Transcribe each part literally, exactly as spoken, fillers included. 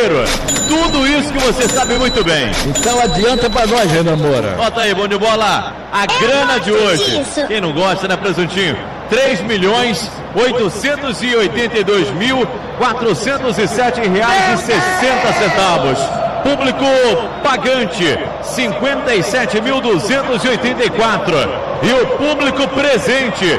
Brasileiro. Tudo isso que você sabe muito bem. Então adianta pra nós, Renan Moura. Bota aí, bom de bola. A grana de hoje. Quem não gosta, né, Presuntinho? três milhões oitocentos e oitenta e dois mil quatrocentos e sete reais e sessenta centavos. Público pagante cinquenta e sete mil duzentos e oitenta e quatro. E o público presente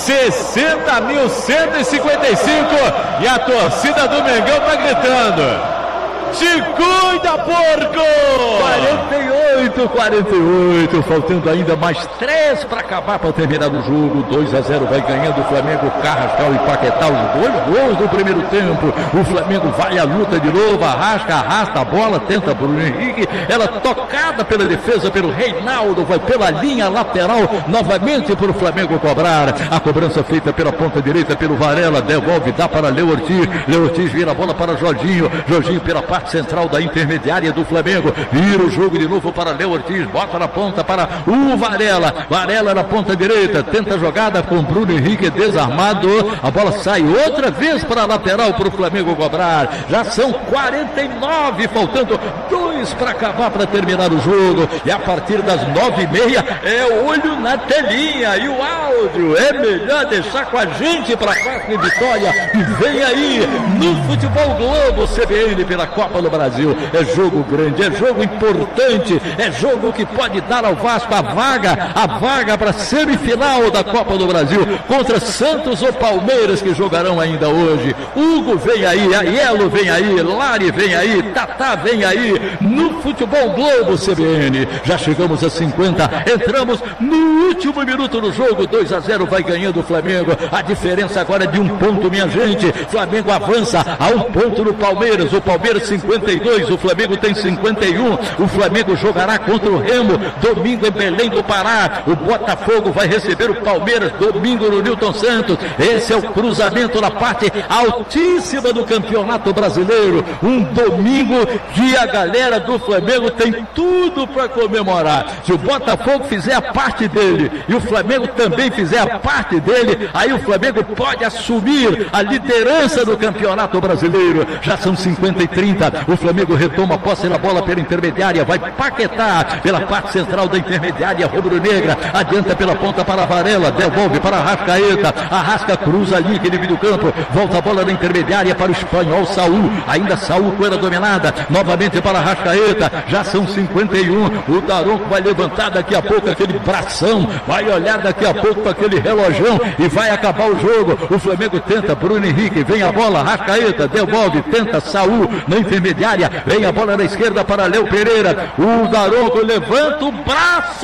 sessenta mil cento e cinquenta e cinco. E a torcida do Mengão tá gritando: te cuida, porco! quarenta e oito, quarenta e oito, faltando ainda mais três para acabar, para terminar o jogo. dois a zero vai ganhando o Flamengo, Carrascal e Paquetá, os dois gols do primeiro tempo. O Flamengo vai à luta de novo, arrasca, arrasta a bola, tenta Bruno Henrique, ela tocada pela defesa, pelo Reinaldo, vai pela linha lateral, novamente para o Flamengo cobrar. A cobrança feita pela ponta direita, pelo Varela, devolve, dá para Leo Ortiz, Leo Ortiz vira a bola para Jorginho, Jorginho pela parte central da intermediária do Flamengo, vira o jogo de novo para Leo Ortiz, bota na ponta para o Varela, Varela na ponta direita, tenta a jogada com Bruno Henrique desarmado, a bola sai outra vez para a lateral para o Flamengo cobrar. Já são quarenta e nove, faltando dois para acabar, para terminar o jogo, e a partir das nove e meia é olho na telinha e o áudio é melhor deixar com a gente para a Vasco e Vitória, e vem aí no Futebol Globo C B N pela Copa no Brasil. É jogo grande, é jogo importante, é jogo que pode dar ao Vasco a vaga, a vaga para a semifinal da Copa do Brasil contra Santos ou Palmeiras, que jogarão ainda hoje. Hugo vem aí, Aiello vem aí, Lari vem aí, Tatá vem aí, no Futebol Globo C B N. Já chegamos a cinquenta, entramos no último minuto do jogo, dois a zero vai ganhando o Flamengo. A diferença agora é de um ponto, minha gente. Flamengo avança a um ponto no Palmeiras, o Palmeiras cinquenta e dois, o Flamengo tem cinquenta e um. O Flamengo jogará contra o Remo domingo em Belém do Pará. O Botafogo vai receber o Palmeiras domingo no Newton Santos. Esse é o cruzamento na parte altíssima do Campeonato Brasileiro. Um domingo que a galera do Flamengo tem tudo para comemorar. Se o Botafogo fizer a parte dele e o Flamengo também fizer a parte dele, aí o Flamengo pode assumir a liderança do Campeonato Brasileiro. Já são cinquenta e trinta. O Flamengo retoma a posse na bola pela intermediária, vai Paquetá pela parte central da intermediária rubro-negra, adianta pela ponta para Varela, devolve para Arrascaeta, Arrasca cruza ali, que divide o campo, volta a bola na intermediária para o espanhol Saúl, ainda Saúl com ela dominada, novamente para Arrascaeta, já são cinquenta e um, o Daronco vai levantar daqui a pouco aquele bração, vai olhar daqui a pouco para aquele relojão e vai acabar o jogo. O Flamengo tenta, Bruno Henrique, vem a bola, Arrascaeta, devolve, tenta Saúl na intermediária, vem a bola na esquerda para Léo Pereira, o Daronco levanta o braço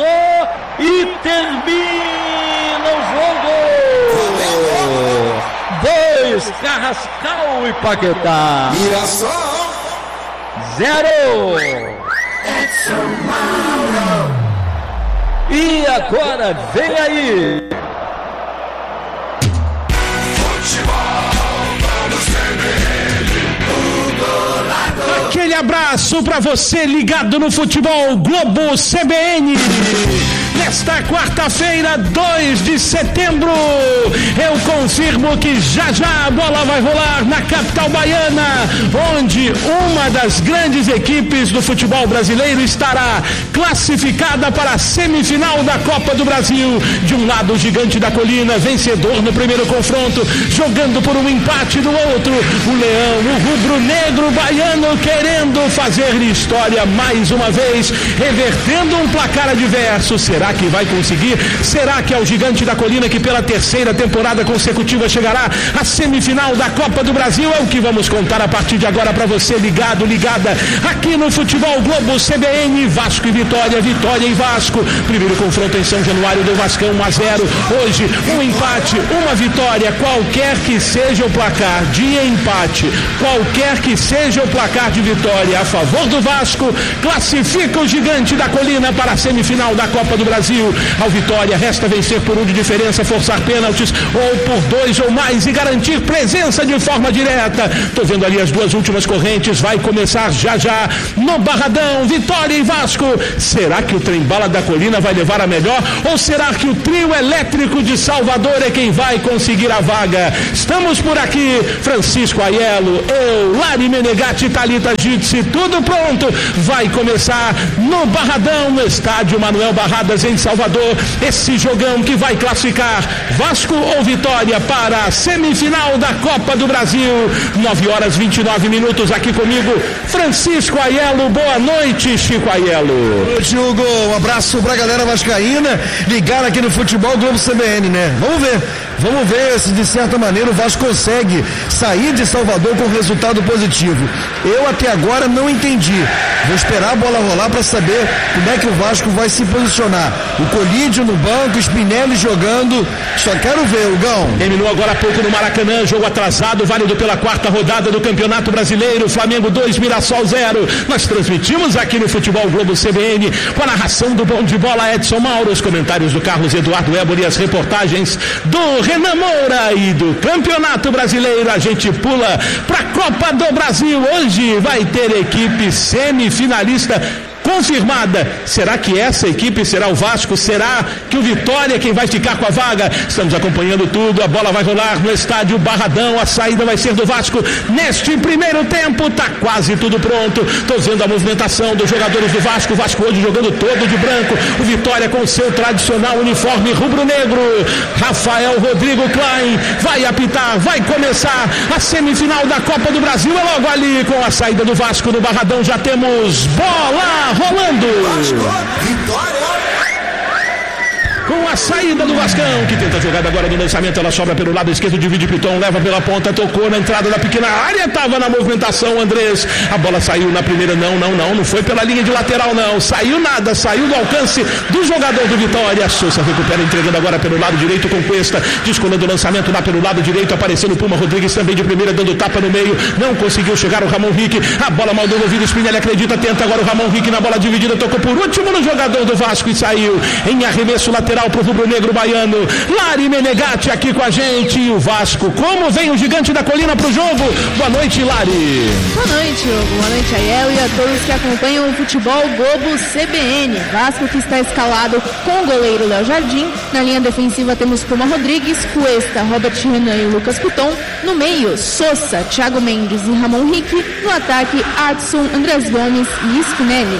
e termina o jogo. Dois, Carrascal e Paquetá. Zero. E agora vem aí. Aquele abraço para você ligado no Futebol Globo C B N. Nesta quarta-feira, dois de setembro, eu confirmo que já já a bola vai rolar na capital baiana, onde uma das grandes equipes do futebol brasileiro estará classificada para a semifinal da Copa do Brasil. De um lado, o Gigante da Colina, vencedor no primeiro confronto, jogando por um empate do outro. O Leão, o rubro-negro baiano, querendo fazer história mais uma vez, revertendo um placar adverso. Será que vai conseguir? Será que é o Gigante da Colina que pela terceira temporada consecutiva chegará à semifinal da Copa do Brasil? É o que vamos contar a partir de agora para você, ligado, ligada aqui no Futebol Globo C B N. Vasco e Vitória, Vitória e Vasco. Primeiro confronto em São Januário, do Vascão um a zero. Hoje um empate, uma vitória, qualquer que seja o placar de empate, qualquer que seja o placar de vitória a favor do Vasco, classifica o Gigante da Colina para a semifinal da Copa do Brasil. Ao Vitória resta vencer por um de diferença, forçar pênaltis ou por dois ou mais e garantir presença de forma direta. Tô vendo ali as duas últimas correntes, vai começar já já no Barradão, Vitória e Vasco. Será que o trem-bala da Colina vai levar a melhor ou será que o trio elétrico de Salvador é quem vai conseguir a vaga? Estamos por aqui, Francisco Aiello, eu, Lari Menegatti, Thalita Gitsi, tudo pronto. Vai começar no Barradão, no estádio Manuel Barradas em Salvador, esse jogão que vai classificar Vasco ou Vitória para a semifinal da Copa do Brasil. nove horas e vinte e nove minutos, aqui comigo Francisco Aiello. Boa noite, Chico Aiello. Boa noite, Hugo. Um abraço pra galera vascaína, ligar aqui no Futebol Globo C B N, né? Vamos ver, vamos ver se de certa maneira o Vasco consegue sair de Salvador com resultado positivo. Eu até agora não entendi. Vou esperar a bola rolar para saber como é que o Vasco vai se posicionar. O Colídio no banco, Spinelli jogando. Só quero ver, Hugão. Terminou agora há pouco no Maracanã, jogo atrasado, válido pela quarta rodada do Campeonato Brasileiro. Flamengo dois, Mirassol zero. Nós transmitimos aqui no Futebol Globo C B N com a narração do bom de bola Edson Mauro, os comentários do Carlos Eduardo Ébori e as reportagens do Renan Moura. E do Campeonato Brasileiro a gente pula para a Copa do Brasil. Hoje vai ter equipe semifinalista confirmada. Será que essa equipe será o Vasco? Será que o Vitória é quem vai ficar com a vaga? Estamos acompanhando tudo, a bola vai rolar no estádio Barradão, a saída vai ser do Vasco neste primeiro tempo, tá quase tudo pronto. Tô vendo a movimentação dos jogadores do Vasco, o Vasco hoje jogando todo de branco, o Vitória com seu tradicional uniforme rubro-negro. Rafael Rodrigo Klein vai apitar, vai começar a semifinal da Copa do Brasil, é logo ali com a saída do Vasco no Barradão. Já temos bola rolando. Com a saída do Vascão, que tenta a jogada agora no lançamento, ela sobra pelo lado esquerdo, divide Piton, leva pela ponta, tocou na entrada da pequena área, estava na movimentação Andrés, a bola saiu na primeira, não, não, não, não foi pela linha de lateral não, saiu nada, saiu do alcance do jogador do Vitória. Sousa recupera, entregando agora pelo lado direito com Cuesta, descolando o lançamento lá pelo lado direito, aparecendo o Puma Rodrigues também de primeira, dando tapa no meio, não conseguiu chegar o Ramon Rick, a bola mal devolvida, Spinelli acredita, tenta agora o Ramon Rick na bola dividida, tocou por último no jogador do Vasco e saiu em arremesso lateral para o rubro-negro baiano. Lari Menegatti aqui com a gente. E o Vasco, como vem o gigante da colina para o jogo? Boa noite, Lari. Boa noite, Hugo. Boa noite a Aiello e a todos que acompanham o Futebol Globo C B N. Vasco que está escalado com o goleiro Léo Jardim. Na linha defensiva temos Puma Rodrigues, Cuesta, Robert Renan e Lucas Piton. No meio, Sousa, Thiago Mendes e Ramon Rick. No ataque, Adson, Andrés Gomes e Spinelli.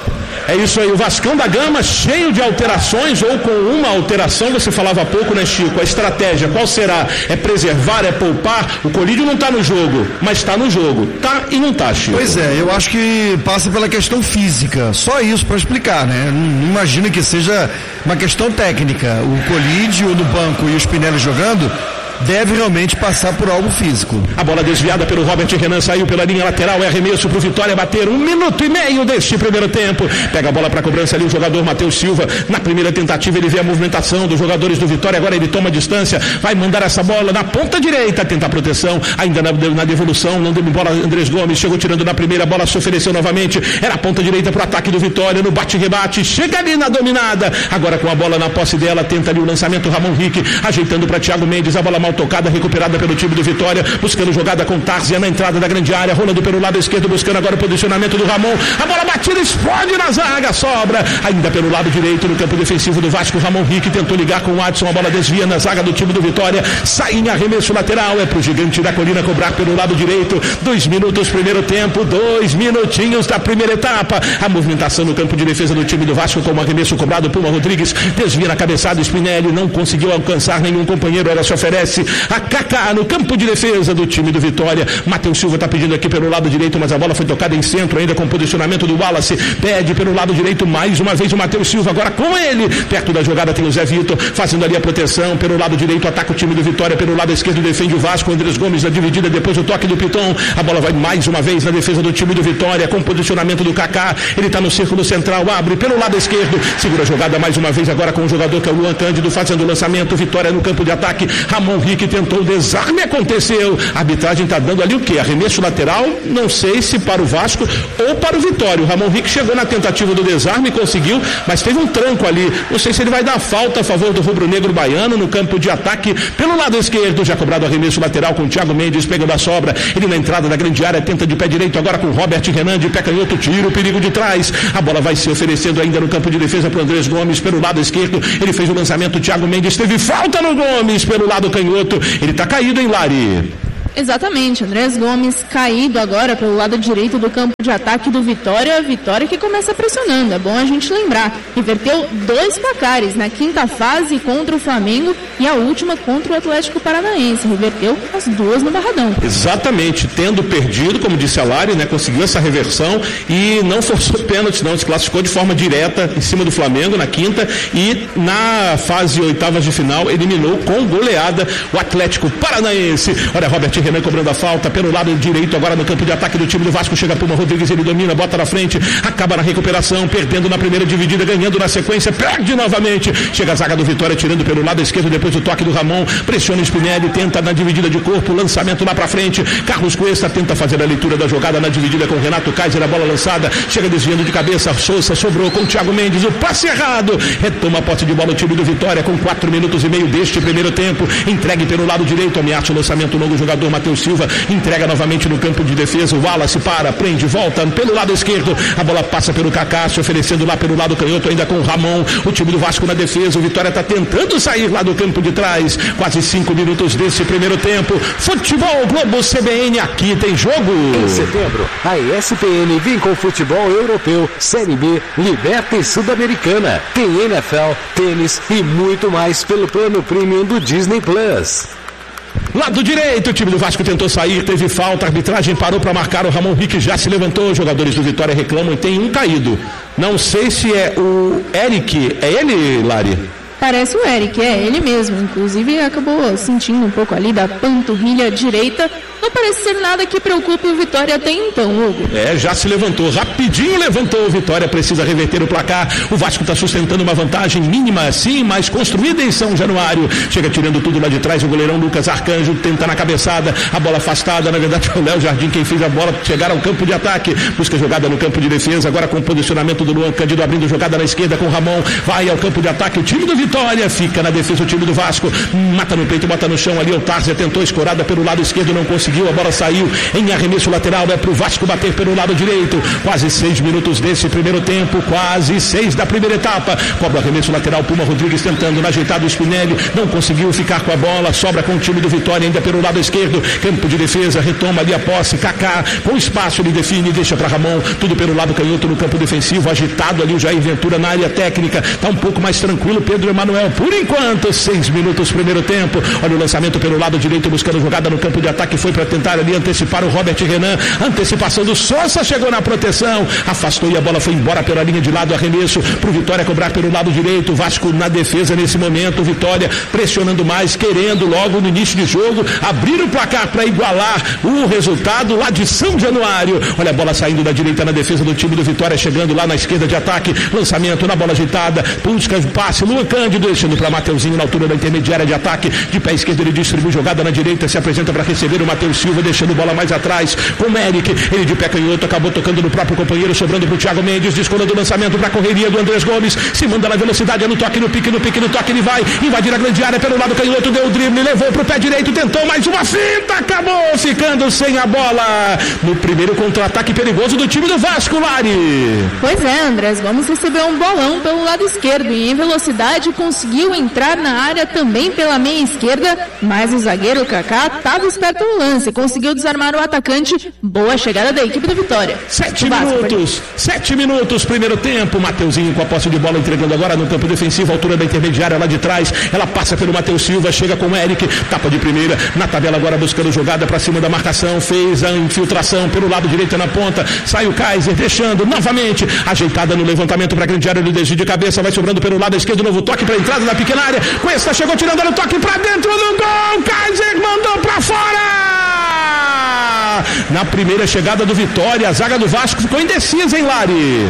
É isso aí, o Vascão da Gama cheio de alterações, ou com uma alteração, você falava há pouco, né, Chico? A estratégia, qual será? É preservar, é poupar? O Colídio não está no jogo, mas está no jogo. Tá e não tá, Chico. Pois é, eu acho que passa pela questão física, só isso para explicar, né? Não imagina que seja uma questão técnica. O Colídio no banco e o Spinelli jogando deve realmente passar por algo físico. A bola desviada pelo Robert Renan, saiu pela linha lateral, é arremesso pro Vitória bater, um minuto e meio deste primeiro tempo, pega a bola para cobrança ali o jogador Matheus Silva, na primeira tentativa ele vê a movimentação dos jogadores do Vitória, agora ele toma distância, vai mandar essa bola na ponta direita, tentar proteção, ainda na, na devolução, não deu bola, Andrés Gomes chegou tirando na primeira, a bola se ofereceu novamente, era a ponta direita pro ataque do Vitória, no bate-rebate, chega ali na dominada, agora com a bola na posse dela, tenta ali o lançamento, Ramon Rick, ajeitando para Thiago Mendes, a bola mal tocada, recuperada pelo time do Vitória, buscando jogada com Tárzia na entrada da grande área, rolando pelo lado esquerdo, buscando agora o posicionamento do Ramon, a bola batida, explode na zaga, sobra, ainda pelo lado direito, no campo defensivo do Vasco, Ramon Rick tentou ligar com o Adson, a bola desvia na zaga do time do Vitória, sai em arremesso lateral, é pro gigante da colina cobrar pelo lado direito, dois minutos primeiro tempo, dois minutinhos da primeira etapa, a movimentação no campo de defesa do time do Vasco, com o arremesso cobrado, Puma Rodrigues, desvia na cabeçada, Spinelli não conseguiu alcançar nenhum companheiro, ela se oferece a Kaká no campo de defesa do time do Vitória. Matheus Silva está pedindo aqui pelo lado direito, mas a bola foi tocada em centro, ainda com posicionamento do Wallace. Pede pelo lado direito mais uma vez o Matheus Silva, agora com ele. Perto da jogada tem o Zé Vitor, fazendo ali a proteção. Pelo lado direito ataca o time do Vitória, pelo lado esquerdo defende o Vasco. Andrés Gomes na dividida, depois o toque do Piton. A bola vai mais uma vez na defesa do time do Vitória, com posicionamento do Kaká. Ele está no círculo central, abre pelo lado esquerdo, segura a jogada mais uma vez agora com o jogador que é o Luan Cândido, fazendo o lançamento. Vitória no campo de ataque. Ramon Rick tentou o desarme, aconteceu. A arbitragem está dando ali o quê? Arremesso lateral, não sei se para o Vasco ou para o Vitória. O Ramon Rick chegou na tentativa do desarme, conseguiu, mas teve um tranco ali. Não sei se ele vai dar falta a favor do rubro-negro baiano no campo de ataque pelo lado esquerdo. Já cobrado arremesso lateral com o Thiago Mendes pegando a sobra. Ele na entrada da grande área, tenta de pé direito agora com Robert Renan de pé canhoto, tira o perigo de trás. A bola vai se oferecendo ainda no campo de defesa para o Andrés Gomes pelo lado esquerdo. Ele fez o lançamento, o Thiago Mendes teve falta no Gomes pelo lado canhoto. Ele está caído, hein, Lari? Exatamente, Andrés Gomes caído agora pelo lado direito do campo de ataque do Vitória. Vitória que começa pressionando, é bom a gente lembrar. Reverteu dois placares na quinta fase contra o Flamengo e a última contra o Atlético Paranaense. Reverteu as duas no Barradão. Exatamente, tendo perdido, como disse a Lari, né, conseguiu essa reversão e não forçou pênalti, não, se classificou de forma direta em cima do Flamengo na quinta e na fase oitavas de final eliminou com goleada o Atlético Paranaense. Olha, Robert Renan cobrando a falta pelo lado direito agora no campo de ataque do time do Vasco, chega Puma Rodrigues, ele domina, bota na frente, acaba na recuperação, perdendo na primeira dividida, ganhando na sequência, perde novamente, chega a zaga do Vitória tirando pelo lado esquerdo depois do toque do Ramon, pressiona o Spinelli, tenta na dividida de corpo, lançamento lá pra frente, Carlos Cuesta tenta fazer a leitura da jogada na dividida com Renato Kaiser, a bola lançada, chega desviando de cabeça, Souza sobrou com o Thiago Mendes, o passe errado, retoma a posse de bola o time do Vitória com quatro minutos e meio deste primeiro tempo, entregue pelo lado direito, ameaça o lançamento longo, jogador Matheus Silva entrega novamente no campo de defesa, o Wallace para, prende, volta pelo lado esquerdo, a bola passa pelo Kaká, se oferecendo lá pelo lado canhoto ainda com o Ramon, o time do Vasco na defesa, o Vitória está tentando sair lá do campo de trás, quase cinco minutos desse primeiro tempo, Futebol Globo C B N, aqui tem jogo. Em setembro, a E S P N vem com futebol europeu, Série B, Liberta e Sul-Americana, tem N F L, tênis e muito mais pelo plano premium do Disney Plus. Lado direito, o time do Vasco tentou sair, teve falta, a arbitragem parou para marcar, o Ramon Rick já se levantou, os jogadores do Vitória reclamam e tem um caído. Não sei se é o Eric, é ele, Lari? Parece o Eric, é ele mesmo, inclusive acabou sentindo um pouco ali da panturrilha direita. Não parece ser nada que preocupe o Vitória até então, Hugo. É, já se levantou, rapidinho levantou o Vitória, precisa reverter o placar. O Vasco está sustentando uma vantagem mínima, sim, mas construída em São Januário. Chega tirando tudo lá de trás, o goleirão Lucas Arcanjo tenta na cabeçada, a bola afastada, na verdade é o Léo Jardim quem fez a bola chegar ao campo de ataque. Busca jogada no campo de defesa, agora com o posicionamento do Luan Cândido abrindo jogada na esquerda com o Ramon. Vai ao campo de ataque, o time do Vitória fica na defesa, o time do Vasco mata no peito, bota no chão ali, o Tárzia tentou escorada pelo lado esquerdo, não conseguiu. A bola saiu em arremesso lateral, é pro Vasco bater pelo lado direito. Quase seis minutos desse primeiro tempo, quase seis da primeira etapa. Cobra arremesso lateral, Puma Rodrigues tentando na ajeitada o Spinelli, não conseguiu ficar com a bola, sobra com o time do Vitória ainda pelo lado esquerdo. Campo de defesa, retoma ali a posse, Kaká com espaço, ele define, deixa para Ramon, tudo pelo lado canhoto no campo defensivo, agitado ali o Jair Ventura na área técnica, tá um pouco mais tranquilo Pedro Emanuel, por enquanto, seis minutos primeiro tempo. Olha o lançamento pelo lado direito, buscando jogada no campo de ataque, foi para tentar ali antecipar o Robert Renan, antecipação do Sousa, chegou na proteção, afastou e a bola foi embora pela linha de lado, arremesso pro Vitória cobrar pelo lado direito, Vasco na defesa nesse momento, Vitória pressionando mais, querendo logo no início de jogo abrir o placar para igualar o resultado lá de São Januário. Olha a bola saindo da direita na defesa do time do Vitória, chegando lá na esquerda de ataque, lançamento na bola agitada, busca o passe, Luan Cândido deixando para Mateuzinho na altura da intermediária de ataque, de pé esquerdo ele distribui jogada na direita, se apresenta para receber o Matheus Silva, deixando bola mais atrás com o Eric, ele de pé canhoto, acabou tocando no próprio companheiro, sobrando pro Thiago Mendes, descolando o lançamento para a correria do Andrés Gomes, se manda na velocidade, é no toque, no pique, no pique, no toque, ele vai invadir a grande área pelo lado canhoto, deu o drible, levou pro pé direito, tentou mais uma finta, acabou ficando sem a bola no primeiro contra-ataque perigoso do time do Vasco, Lari. Pois é, Andrés Gomes recebeu um bolão pelo lado esquerdo e em velocidade conseguiu entrar na área também pela meia esquerda, mas o zagueiro Kaká estava esperto no lance, conseguiu desarmar o atacante. Boa chegada da equipe do Vitória. Sete minutos, sete minutos, primeiro tempo. Mateuzinho com a posse de bola, entregando agora no campo defensivo, altura da intermediária lá de trás. Ela passa pelo Matheus Silva, chega com o Eric, tapa de primeira, na tabela agora buscando jogada para cima da marcação, fez a infiltração pelo lado direito na ponta, sai o Kaiser, deixando novamente, ajeitada no levantamento para a grande área, ele desvio de cabeça, vai sobrando pelo lado esquerdo, novo toque para a entrada da pequena área, Cuesta chegou tirando o toque para dentro do gol, Kaiser mandou para fora! Na primeira chegada do Vitória, a zaga do Vasco ficou indecisa, hein, Lari?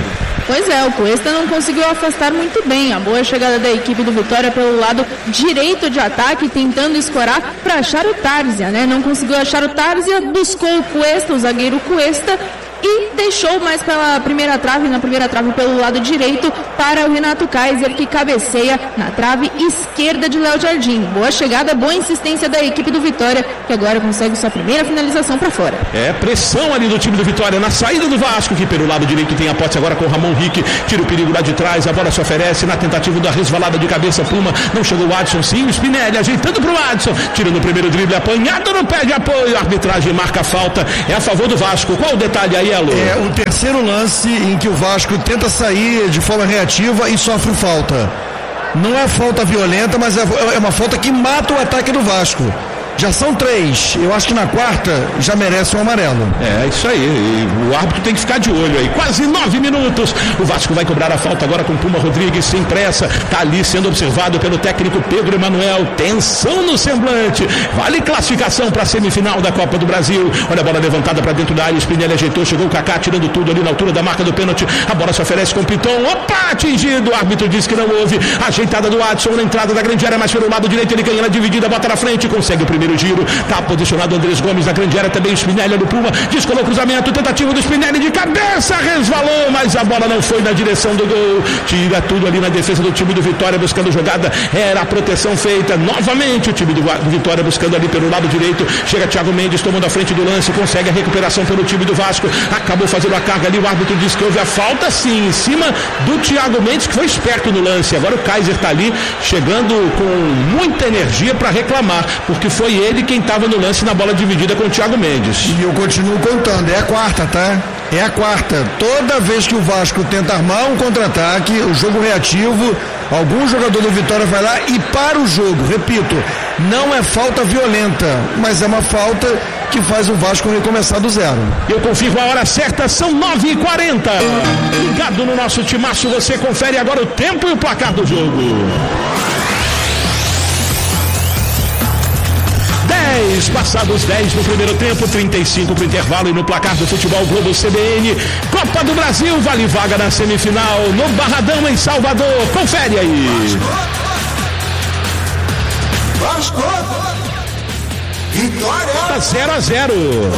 Pois é, o Cuesta não conseguiu afastar muito bem. A boa chegada da equipe do Vitória pelo lado direito de ataque, tentando escorar para achar o Tárzia, né? Não conseguiu achar o Tárzia, buscou o Cuesta, o zagueiro Cuesta, e deixou mais pela primeira trave, na primeira trave pelo lado direito, para o Renato Kaiser, que cabeceia na trave esquerda de Léo Jardim. Boa chegada, boa insistência da equipe do Vitória, que agora consegue sua primeira finalização para fora. É pressão ali do time do Vitória na saída do Vasco, que pelo lado direito tem a posse agora com o Ramon Rick, tira o perigo lá de trás, a bola se oferece na tentativa da resvalada de cabeça, Puma, não chegou o Adson, sim, o Spinelli ajeitando pro Adson, tirando o primeiro drible, apanhado no pé de apoio, a arbitragem marca a falta, é a favor do Vasco. Qual o detalhe aí, Elo? É o terceiro lance em que o Vasco tenta sair de forma reativa e sofre falta. Não é falta violenta, mas é, é uma falta que mata o ataque do Vasco. Já são três, eu acho que na quarta já merece um amarelo. É, isso aí, e o árbitro tem que ficar de olho aí, quase nove minutos, o Vasco vai cobrar a falta agora com Puma Rodrigues, sem pressa, tá ali sendo observado pelo técnico Pedro Emanuel, tensão no semblante, vale classificação para a semifinal da Copa do Brasil, olha a bola levantada para dentro da área, Spinelli ajeitou, chegou o Kaká tirando tudo ali na altura da marca do pênalti, a bola se oferece com o Piton, opa, atingido, o árbitro diz que não houve, ajeitada do Adson na entrada da grande área, mas pelo lado direito ele ganha na dividida, bota na frente, consegue o primeiro giro, tá posicionado o Andrés Gomes na grande área, também o Spinelli do Puma, descolou o cruzamento, tentativa do Spinelli de cabeça, resvalou, mas a bola não foi na direção do gol, tira tudo ali na defesa do time do Vitória, buscando jogada, era a proteção feita, novamente o time do, do Vitória buscando ali pelo lado direito, chega Thiago Mendes tomando a frente do lance, consegue a recuperação pelo time do Vasco, acabou fazendo a carga ali, o árbitro diz que houve a falta sim, em cima do Thiago Mendes, que foi esperto no lance, agora o Kaiser tá ali, chegando com muita energia para reclamar, porque foi ele quem estava no lance na bola dividida com o Thiago Mendes. E eu continuo contando, é a quarta, tá? É a quarta. Toda vez que o Vasco tenta armar um contra-ataque, o jogo reativo, algum jogador do Vitória vai lá e para o jogo. Repito, não é falta violenta, mas é uma falta que faz o Vasco recomeçar do zero. Eu confirmo a hora certa, são nove e quarenta. Ligado no nosso timaço, você confere agora o tempo e o placar do jogo. dez, passados dez no primeiro tempo, trinta e cinco para o intervalo, e no placar do Futebol Globo C B N, Copa do Brasil, vale vaga na semifinal, no Barradão, em Salvador. Confere aí. Vasco, Vitória, zero a zero.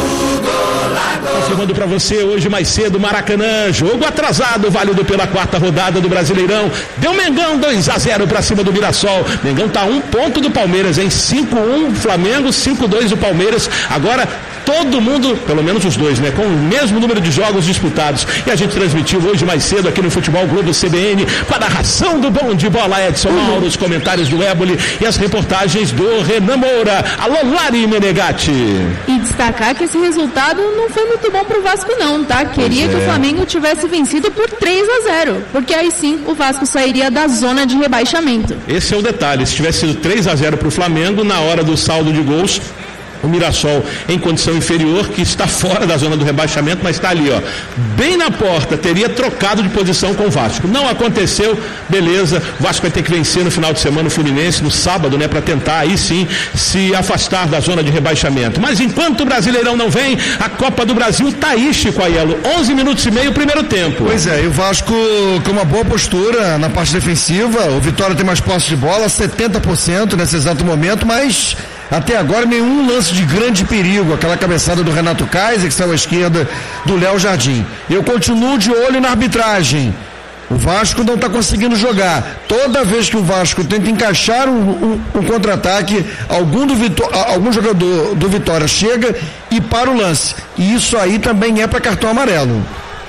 Confirmando para você hoje mais cedo, Maracanã, jogo atrasado, válido pela quarta rodada do Brasileirão. Deu Mengão dois a zero para cima do Mirassol. Mengão tá um ponto do Palmeiras, em cinco a um Flamengo, cinco a dois o Palmeiras. Agora todo mundo, pelo menos os dois, né, com o mesmo número de jogos disputados. E a gente transmitiu hoje mais cedo aqui no Futebol Globo C B N, com a narração do Bom de Bola Edson Mauro, os comentários do Éboli e as reportagens do Renan Moura. Alô, Lari Menegatti. E destacar que esse resultado não foi muito bom pro Vasco não, tá? Queria é. que o Flamengo tivesse vencido por três a zero, porque aí sim o Vasco sairia da zona de rebaixamento. Esse é o detalhe, se tivesse sido três a zero pro Flamengo, na hora do saldo de gols, o Mirassol em condição inferior, que está fora da zona do rebaixamento, mas está ali, ó, bem na porta, teria trocado de posição com o Vasco. Não aconteceu, beleza, o Vasco vai ter que vencer no final de semana o Fluminense, no sábado, né, para tentar aí sim se afastar da zona de rebaixamento. Mas enquanto o Brasileirão não vem, a Copa do Brasil tá aí, Chico Aiello, onze minutos e meio, primeiro tempo. Pois é, e o Vasco com uma boa postura na parte defensiva, o Vitória tem mais posse de bola, setenta por cento nesse exato momento, mas até agora nenhum lance de grande perigo, aquela cabeçada do Renato Kaiser que saiu à esquerda do Léo Jardim. Eu continuo de olho na arbitragem. O Vasco não está conseguindo jogar. Toda vez que o Vasco tenta encaixar um, um, um contra-ataque, algum, do Vitó- algum jogador do Vitória chega e para o lance. E isso aí também é para cartão amarelo.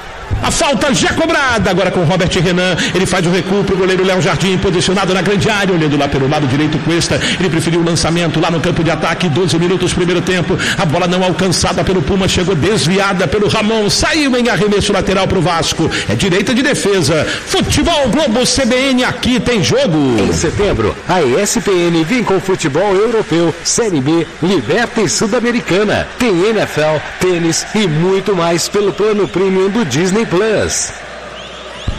A falta já cobrada, agora com o Robert Renan, ele faz o recuo para o goleiro Léo Jardim, posicionado na grande área, olhando lá pelo lado direito, Cuesta, ele preferiu o lançamento lá no campo de ataque, doze minutos, primeiro tempo, a bola não alcançada pelo Puma, chegou desviada pelo Ramon, saiu em arremesso lateral para o Vasco, é direita de defesa. Futebol Globo C B N, aqui tem jogo. Em setembro, a E S P N vem com futebol europeu, Série B, Liberta e Sul-Americana, tem N F L, tênis e muito mais pelo plano premium do Disney Plus.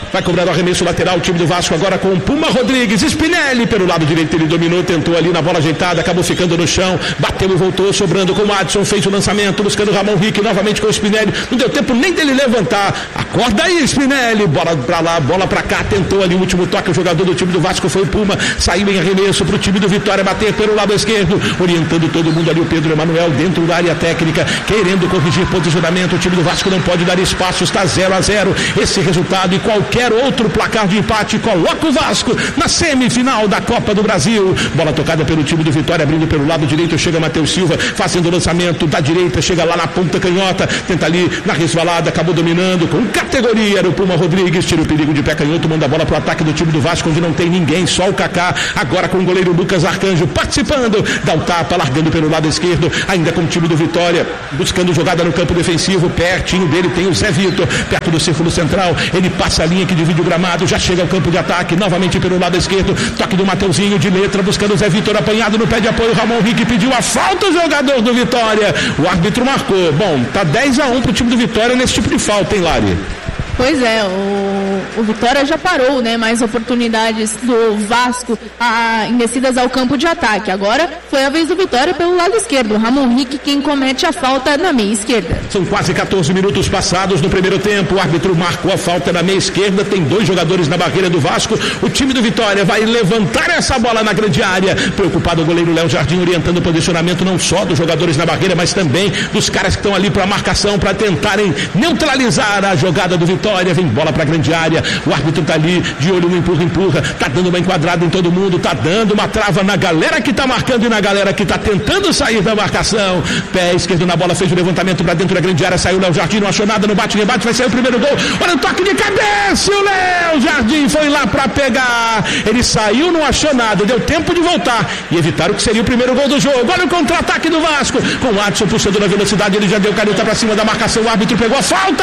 vai cobrar o arremesso lateral, o time do Vasco agora com o Puma Rodrigues. Spinelli pelo lado direito, ele dominou, tentou ali na bola ajeitada, acabou ficando no chão, bateu e voltou, sobrando com o Adson, fez o lançamento, buscando o Ramon Rick, novamente com o Spinelli, não deu tempo nem dele levantar, acorda aí Spinelli, bola pra lá, bola pra cá, tentou ali o último toque, o jogador do time do Vasco foi o Puma, saiu em arremesso pro time do Vitória bater pelo lado esquerdo, orientando todo mundo ali, o Pedro Emanuel dentro da área técnica, querendo corrigir posicionamento, o time do Vasco não pode dar espaço, está zero a zero, esse resultado e qualquer outro placar de empate coloca o Vasco na semifinal da Copa do Brasil. Bola tocada pelo time do Vitória, abrindo pelo lado direito, chega Matheus Silva, fazendo o lançamento da direita, chega lá na ponta canhota, tenta ali na resvalada, acabou dominando com categoria, era o Puma Rodrigues, tira o perigo de pé canhoto, manda a bola pro ataque do time do Vasco, onde não tem ninguém, só o Kaká, agora com o goleiro Lucas Arcanjo participando, dá o tapa, largando pelo lado esquerdo, ainda com o time do Vitória, buscando jogada no campo defensivo, pertinho dele tem o Zé Vitor, perto do círculo central, ele passa a linha que divide o gramado, já chega ao campo de ataque, novamente pelo lado esquerdo, toque do Mateuzinho de letra, buscando o Zé Vitor, apanhado no pé de apoio, Ramon Rick pediu a falta, o jogador do Vitória, o árbitro marcou. Bom, tá dez a um pro time do Vitória nesse tipo de falta, hein, Lari? Pois é, o, o Vitória já parou, né? Mais oportunidades do Vasco a, em descidas ao campo de ataque. Agora foi a vez do Vitória pelo lado esquerdo. Ramon Rick quem comete a falta na meia esquerda. São quase quatorze minutos passados no primeiro tempo. O árbitro marcou a falta na meia esquerda. Tem dois jogadores na barreira do Vasco. O time do Vitória vai levantar essa bola na grande área. Preocupado o goleiro Léo Jardim orientando o posicionamento não só dos jogadores na barreira, mas também dos caras que estão ali para marcação, para tentarem neutralizar a jogada do Vitória. Vem bola para a grande área, o árbitro tá ali de olho no empurra, empurra, tá dando uma enquadrada em todo mundo, tá dando uma trava na galera que tá marcando e na galera que tá tentando sair da marcação. Pé esquerdo na bola, fez o levantamento para dentro da grande área, saiu o Léo Jardim, não achou nada no bate-rebate, vai sair o primeiro gol. Olha o toque de cabeça, o Léo Jardim foi lá para pegar, ele saiu, não achou nada, deu tempo de voltar e evitar o que seria o primeiro gol do jogo. Olha o contra-ataque do Vasco, com o Adson puxando na velocidade, ele já deu caneta para cima da marcação, o árbitro pegou a falta,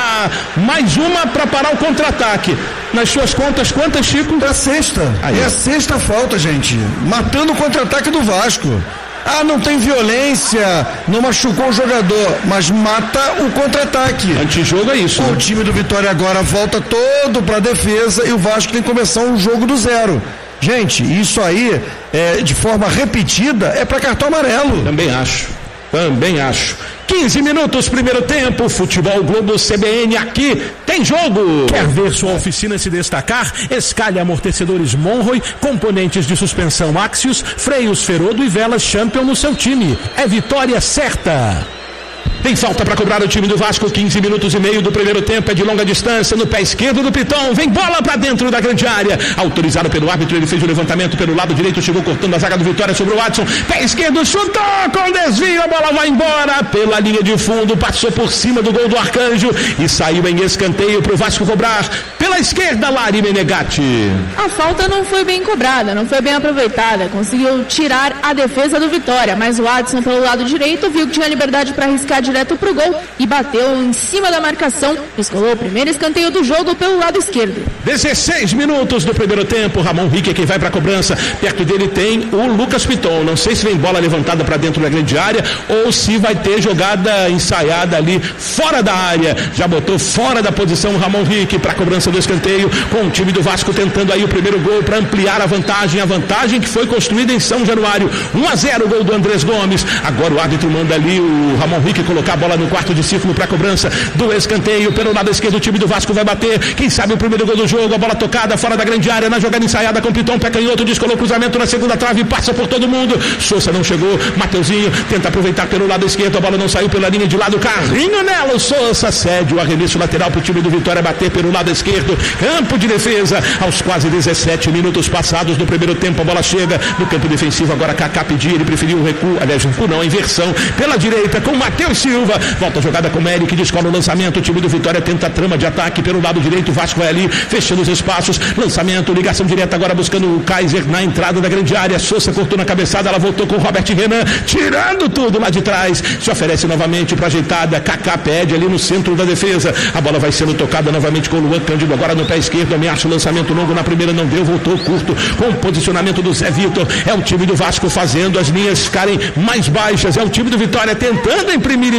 mais uma para parar o contra-ataque. Nas suas contas, quantas, Chico? É a sexta. Aí. É a sexta falta, gente. Matando o contra-ataque do Vasco. Ah, não tem violência, não machucou o jogador, mas mata o contra-ataque. Antijogo é isso. O né? time do Vitória agora volta todo para a defesa e o Vasco tem que começar um jogo do zero. Gente, isso aí, é, de forma repetida, é para cartão amarelo. Também acho. Também acho. quinze minutos, primeiro tempo, Futebol Globo C B N, aqui tem jogo. Quer ver sua oficina se destacar? Escalhe amortecedores Monroy, componentes de suspensão Axios, freios Ferodo e velas Champion no seu time. É vitória certa. Tem falta para cobrar o time do Vasco, quinze minutos e meio do primeiro tempo, é de longa distância, no pé esquerdo do Piton, vem bola para dentro da grande área, autorizado pelo árbitro, ele fez o levantamento pelo lado direito, chegou cortando a zaga do Vitória sobre o Adson, pé esquerdo, chutou com desvio, a bola vai embora pela linha de fundo, passou por cima do gol do Arcanjo e saiu em escanteio para o Vasco cobrar pela esquerda, Lari Menegatti. A falta não foi bem cobrada, não foi bem aproveitada, conseguiu tirar a defesa do Vitória, mas o Adson pelo lado direito viu que tinha liberdade para arriscar de direto pro gol e bateu em cima da marcação, escolou o primeiro escanteio do jogo pelo lado esquerdo. dezesseis minutos do primeiro tempo, Ramon Rick é quem vai para a cobrança, perto dele tem o Lucas Piton, não sei se vem bola levantada para dentro da grande área ou se vai ter jogada ensaiada ali fora da área, já botou fora da posição o Ramon Rick para a cobrança do escanteio, com o time do Vasco tentando aí o primeiro gol para ampliar a vantagem, a vantagem que foi construída em São Januário, um a zero, gol do Andrés Gomes, agora o árbitro manda ali o Ramon Rick colocar a bola no quarto de círculo para a cobrança do escanteio, pelo lado esquerdo o time do Vasco vai bater, quem sabe o primeiro gol do jogo, a bola tocada fora da grande área, na jogada ensaiada com o Piton, pé canhoto, descolou o cruzamento na segunda trave, passa por todo mundo, Souza não chegou, Mateuzinho tenta aproveitar pelo lado esquerdo, a bola não saiu pela linha de lado, carrinho nela, o Souza cede o arremesso lateral para o time do Vitória bater pelo lado esquerdo, campo de defesa, aos quase dezessete minutos passados do primeiro tempo, a bola chega no campo defensivo, agora Kaká pediu, ele preferiu o recuo, aliás, recuo não, a inversão, pela direita com Matheus Silva, volta a jogada com o Eric, descola o lançamento, o time do Vitória tenta a trama de ataque pelo lado direito, o Vasco vai ali, fechando os espaços, lançamento, ligação direta agora buscando o Kaiser na entrada da grande área, Souza cortou na cabeçada, ela voltou com o Robert Renan, tirando tudo lá de trás, se oferece novamente para ajeitada, Kaká pede ali no centro da defesa, a bola vai sendo tocada novamente com o Luan Cândido, agora no pé esquerdo, ameaça o lançamento longo, na primeira não deu, voltou curto, com o posicionamento do Zé Vitor, é o time do Vasco fazendo as linhas ficarem mais baixas, é o time do Vitória tentando imprimir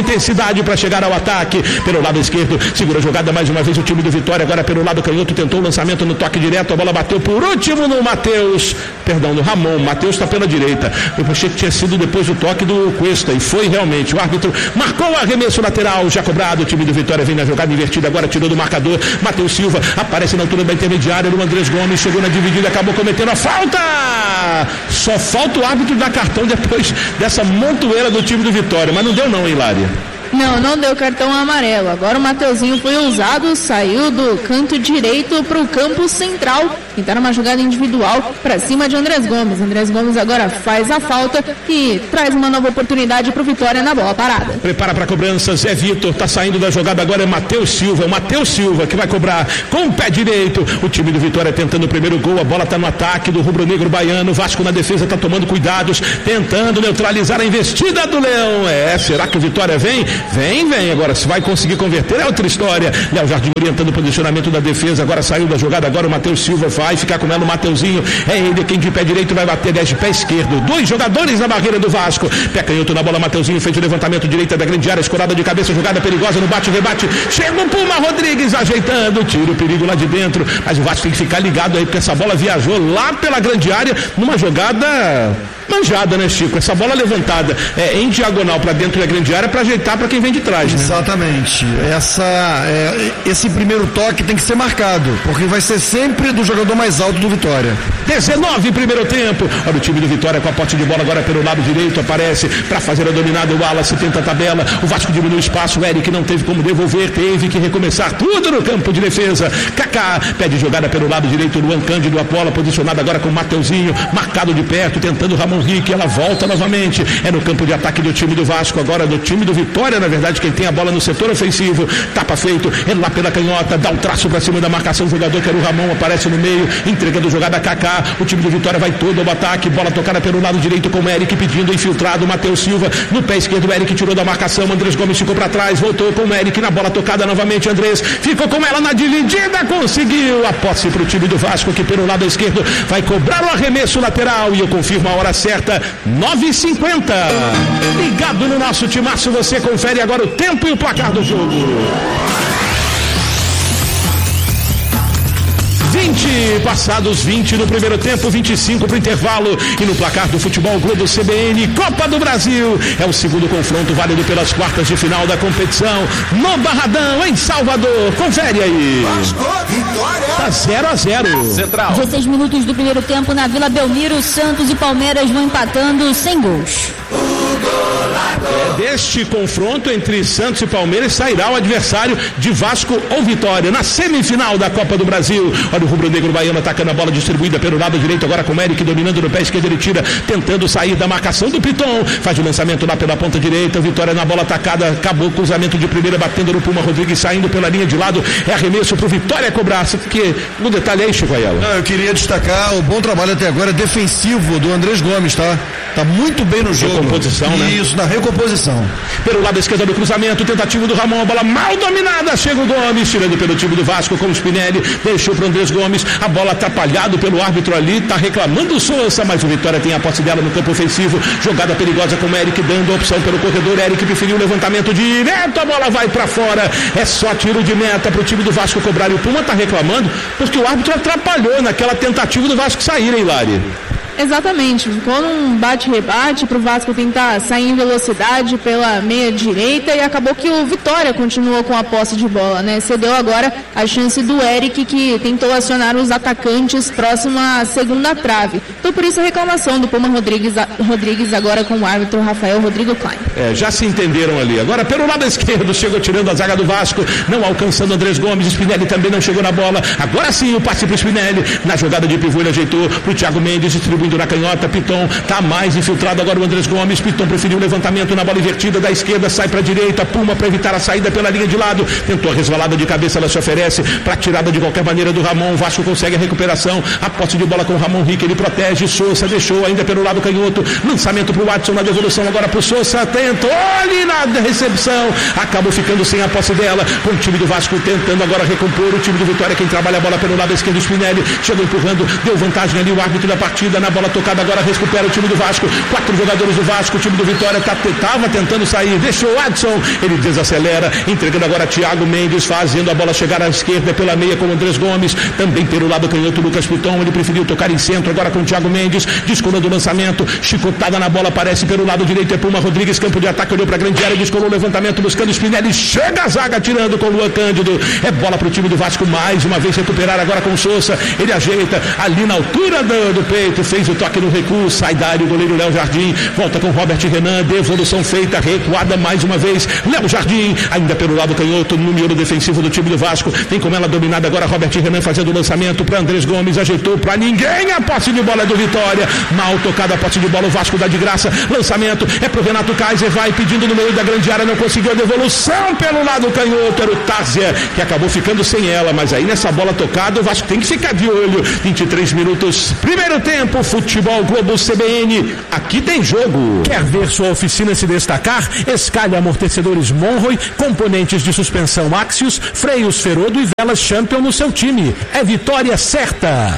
intensidade para chegar ao ataque. Pelo lado esquerdo, segura a jogada mais uma vez o time do Vitória. Agora pelo lado canhoto, tentou o lançamento no toque direto. A bola bateu por último no Matheus. Perdão, no Ramon. Matheus está pela direita. Eu achei que tinha sido depois do toque do Cuesta. E foi realmente. O árbitro marcou o arremesso lateral. Já cobrado. O time do Vitória vem na jogada invertida. Agora tirou do marcador. Matheus Silva aparece na altura da intermediária. O Andrés Gomes chegou na dividida. Acabou cometendo a falta. Só falta o árbitro dar cartão depois dessa montoeira do time do Vitória. Mas não deu não, hein, Lária? Não, não deu cartão amarelo. Agora o Mateuzinho foi ousado, saiu do canto direito para o campo central. Tentaram uma jogada individual para cima de Andrés Gomes. Andrés Gomes agora faz a falta e traz uma nova oportunidade para o Vitória na bola parada. Prepara para a cobrança, Zé Vitor está saindo da jogada agora, é Matheus Silva. O Matheus Silva que vai cobrar com o pé direito. O time do Vitória tentando o primeiro gol. A bola está no ataque do rubro-negro baiano. O Vasco na defesa está tomando cuidados, tentando neutralizar a investida do Leão. É, será que o Vitória vem? Vem, vem. Agora, se vai conseguir converter é outra história. Léo Jardim orientando o posicionamento da defesa. Agora saiu da jogada. Agora o Matheus Silva vai ficar com ela. O Mateuzinho é ele quem de pé direito vai bater dez de pé esquerdo. Dois jogadores na barreira do Vasco. Pé canhoto na bola. Mateuzinho fez o levantamento direita da grande área. Escorada de cabeça. Jogada perigosa no bate-rebate. Chega o Puma Rodrigues ajeitando. Tira o perigo lá de dentro. Mas o Vasco tem que ficar ligado aí porque essa bola viajou lá pela grande área numa jogada manjada, né, Chico? Essa bola levantada é, em diagonal para dentro da grande área para ajeitar para quem vem de trás, né? Exatamente. Essa, é, esse primeiro toque tem que ser marcado, porque vai ser sempre do jogador mais alto do Vitória. dezenove primeiro tempo. Olha o time do Vitória com a posse de bola agora pelo lado direito, aparece para fazer a dominada. O Wallace tenta a tabela. O Vasco diminui o espaço. O Eric não teve como devolver, teve que recomeçar tudo no campo de defesa. Kaká pede jogada pelo lado direito. Luan Cândido, a bola posicionada agora com o Mateuzinho, marcado de perto, tentando o Ramon Henrique. Ela volta novamente. É no campo de ataque do time do Vasco, agora do time do Vitória, na verdade, quem tem a bola no setor ofensivo. Tapa feito, ele lá pela canhota, dá um traço para cima da marcação. O jogador que era o Ramon aparece no meio, entregando jogada a Kaká. O time do Vitória vai todo ao ataque. Bola tocada pelo lado direito com o Eric pedindo infiltrado. Matheus Silva no pé esquerdo. O Eric tirou da marcação. Andrés Gomes ficou para trás, voltou com o Eric na bola tocada novamente. Andrés ficou com ela na dividida, conseguiu a posse para o time do Vasco, que pelo lado esquerdo vai cobrar o arremesso lateral. E eu confirmo a hora certa, nove e cinquenta. Ligado no nosso timaço, você confere agora o tempo e o placar do jogo. vinte, passados vinte no primeiro tempo, vinte e cinco para o intervalo. E no placar do Futebol Globo C B N, Copa do Brasil. É o segundo confronto válido pelas quartas de final da competição no Barradão, em Salvador. Confere aí. Tá zero a zero. Central. dezesseis minutos do primeiro tempo na Vila Belmiro. Santos e Palmeiras vão empatando sem gols. É, deste confronto entre Santos e Palmeiras sairá o adversário de Vasco ou Vitória na semifinal da Copa do Brasil. Olha o rubro-negro baiano atacando a bola distribuída pelo lado direito agora com o Eric dominando no pé esquerdo. Ele tira, tentando sair da marcação do Piton, faz o lançamento lá pela ponta direita. Vitória na bola atacada, acabou o cruzamento de primeira, batendo no Puma Rodrigues, saindo pela linha de lado. É arremesso pro Vitória cobrar. Porque no detalhe aí, Chico Ayala. Não, eu queria destacar o bom trabalho até agora defensivo do Andrés Gomes, tá? Tá muito bem no jogo. Recomposição, né? Isso, na recomposição. Pelo lado esquerdo do cruzamento, tentativa do Ramon, a bola mal dominada, chega o Gomes, tirando pelo time do Vasco com o Spinelli, deixou para o Andrés Gomes, a bola atrapalhado pelo árbitro ali, tá reclamando o Sousa, mas o Vitória tem a posse dela no campo ofensivo, jogada perigosa com o Eric, dando a opção pelo corredor. Eric preferiu o levantamento direto, a bola vai para fora, é só tiro de meta para o time do Vasco cobrar. E o Puma tá reclamando porque o árbitro atrapalhou naquela tentativa do Vasco sair, hein, Lari? Exatamente, ficou num bate-rebate para o Vasco tentar sair em velocidade pela meia direita e acabou que o Vitória continuou com a posse de bola, né? Cedeu agora a chance do Eric, que tentou acionar os atacantes próximo à segunda trave. Então por isso a reclamação do Puma Rodrigues, Rodrigues agora com o árbitro Rafael Rodrigo Klein. É, já se entenderam ali. Agora pelo lado esquerdo chegou tirando a zaga do Vasco, não alcançando Andrés Gomes. Spinelli também não chegou na bola. Agora sim o passe para o Spinelli, na jogada de pivô ele ajeitou para o Thiago Mendes, distribuindo na canhota. Piton tá mais infiltrado agora o Andrés Gomes. Piton preferiu o levantamento na bola invertida da esquerda, sai para a direita. Puma para evitar a saída pela linha de lado, tentou a resvalada de cabeça, ela se oferece para tirada de qualquer maneira do Ramon. O Vasco consegue a recuperação, a posse de bola com o Ramon Henrique, ele protege. Sousa deixou ainda pelo lado canhoto, lançamento para o Watson na devolução agora para o Sousa, tentou ali na recepção, acabou ficando sem a posse dela, com o time do Vasco tentando agora recompor. O time do Vitória quem trabalha a bola pelo lado esquerdo, Spinelli chegou empurrando, deu vantagem ali o árbitro da partida na bola tocada agora, recupera o time do Vasco, quatro jogadores do Vasco, o time do Vitória tá, tava tentando sair, deixou o Adson, ele desacelera, entregando agora Thiago Mendes, fazendo a bola chegar à esquerda pela meia com o Andrés Gomes, também pelo lado canhoto Lucas Piton, ele preferiu tocar em centro agora com o Thiago Mendes, descolando o lançamento, chicotada na bola, aparece pelo lado direito, é Puma Rodrigues, campo de ataque, olhou para a grande área, descolou o levantamento, buscando Spinelli, chega a zaga, tirando com o Luan Cândido, é bola para o time do Vasco, mais uma vez recuperar agora com o Sousa, ele ajeita ali na altura do, do peito, fez o toque no recuo, sai da área o goleiro Léo Jardim, volta com Robert Renan, devolução feita, recuada mais uma vez, Léo Jardim, ainda pelo lado canhoto, no miolo defensivo do time do Vasco, tem como ela dominada agora, Robert Renan fazendo o lançamento para Andrés Gomes, ajeitou para ninguém, a posse de bola é do Vitória, mal tocada a posse de bola, o Vasco dá de graça, lançamento, é pro Renato Kaiser, vai pedindo no meio da grande área, não conseguiu a devolução pelo lado canhoto, era o Tárzia, que acabou ficando sem ela, mas aí nessa bola tocada, o Vasco tem que ficar de olho, vinte e três minutos, primeiro tempo, Futebol Globo C B N, aqui tem jogo. Quer ver sua oficina se destacar? Escalhe amortecedores Monroy, componentes de suspensão Axios, freios Ferodo e velas Champion no seu time. É vitória certa.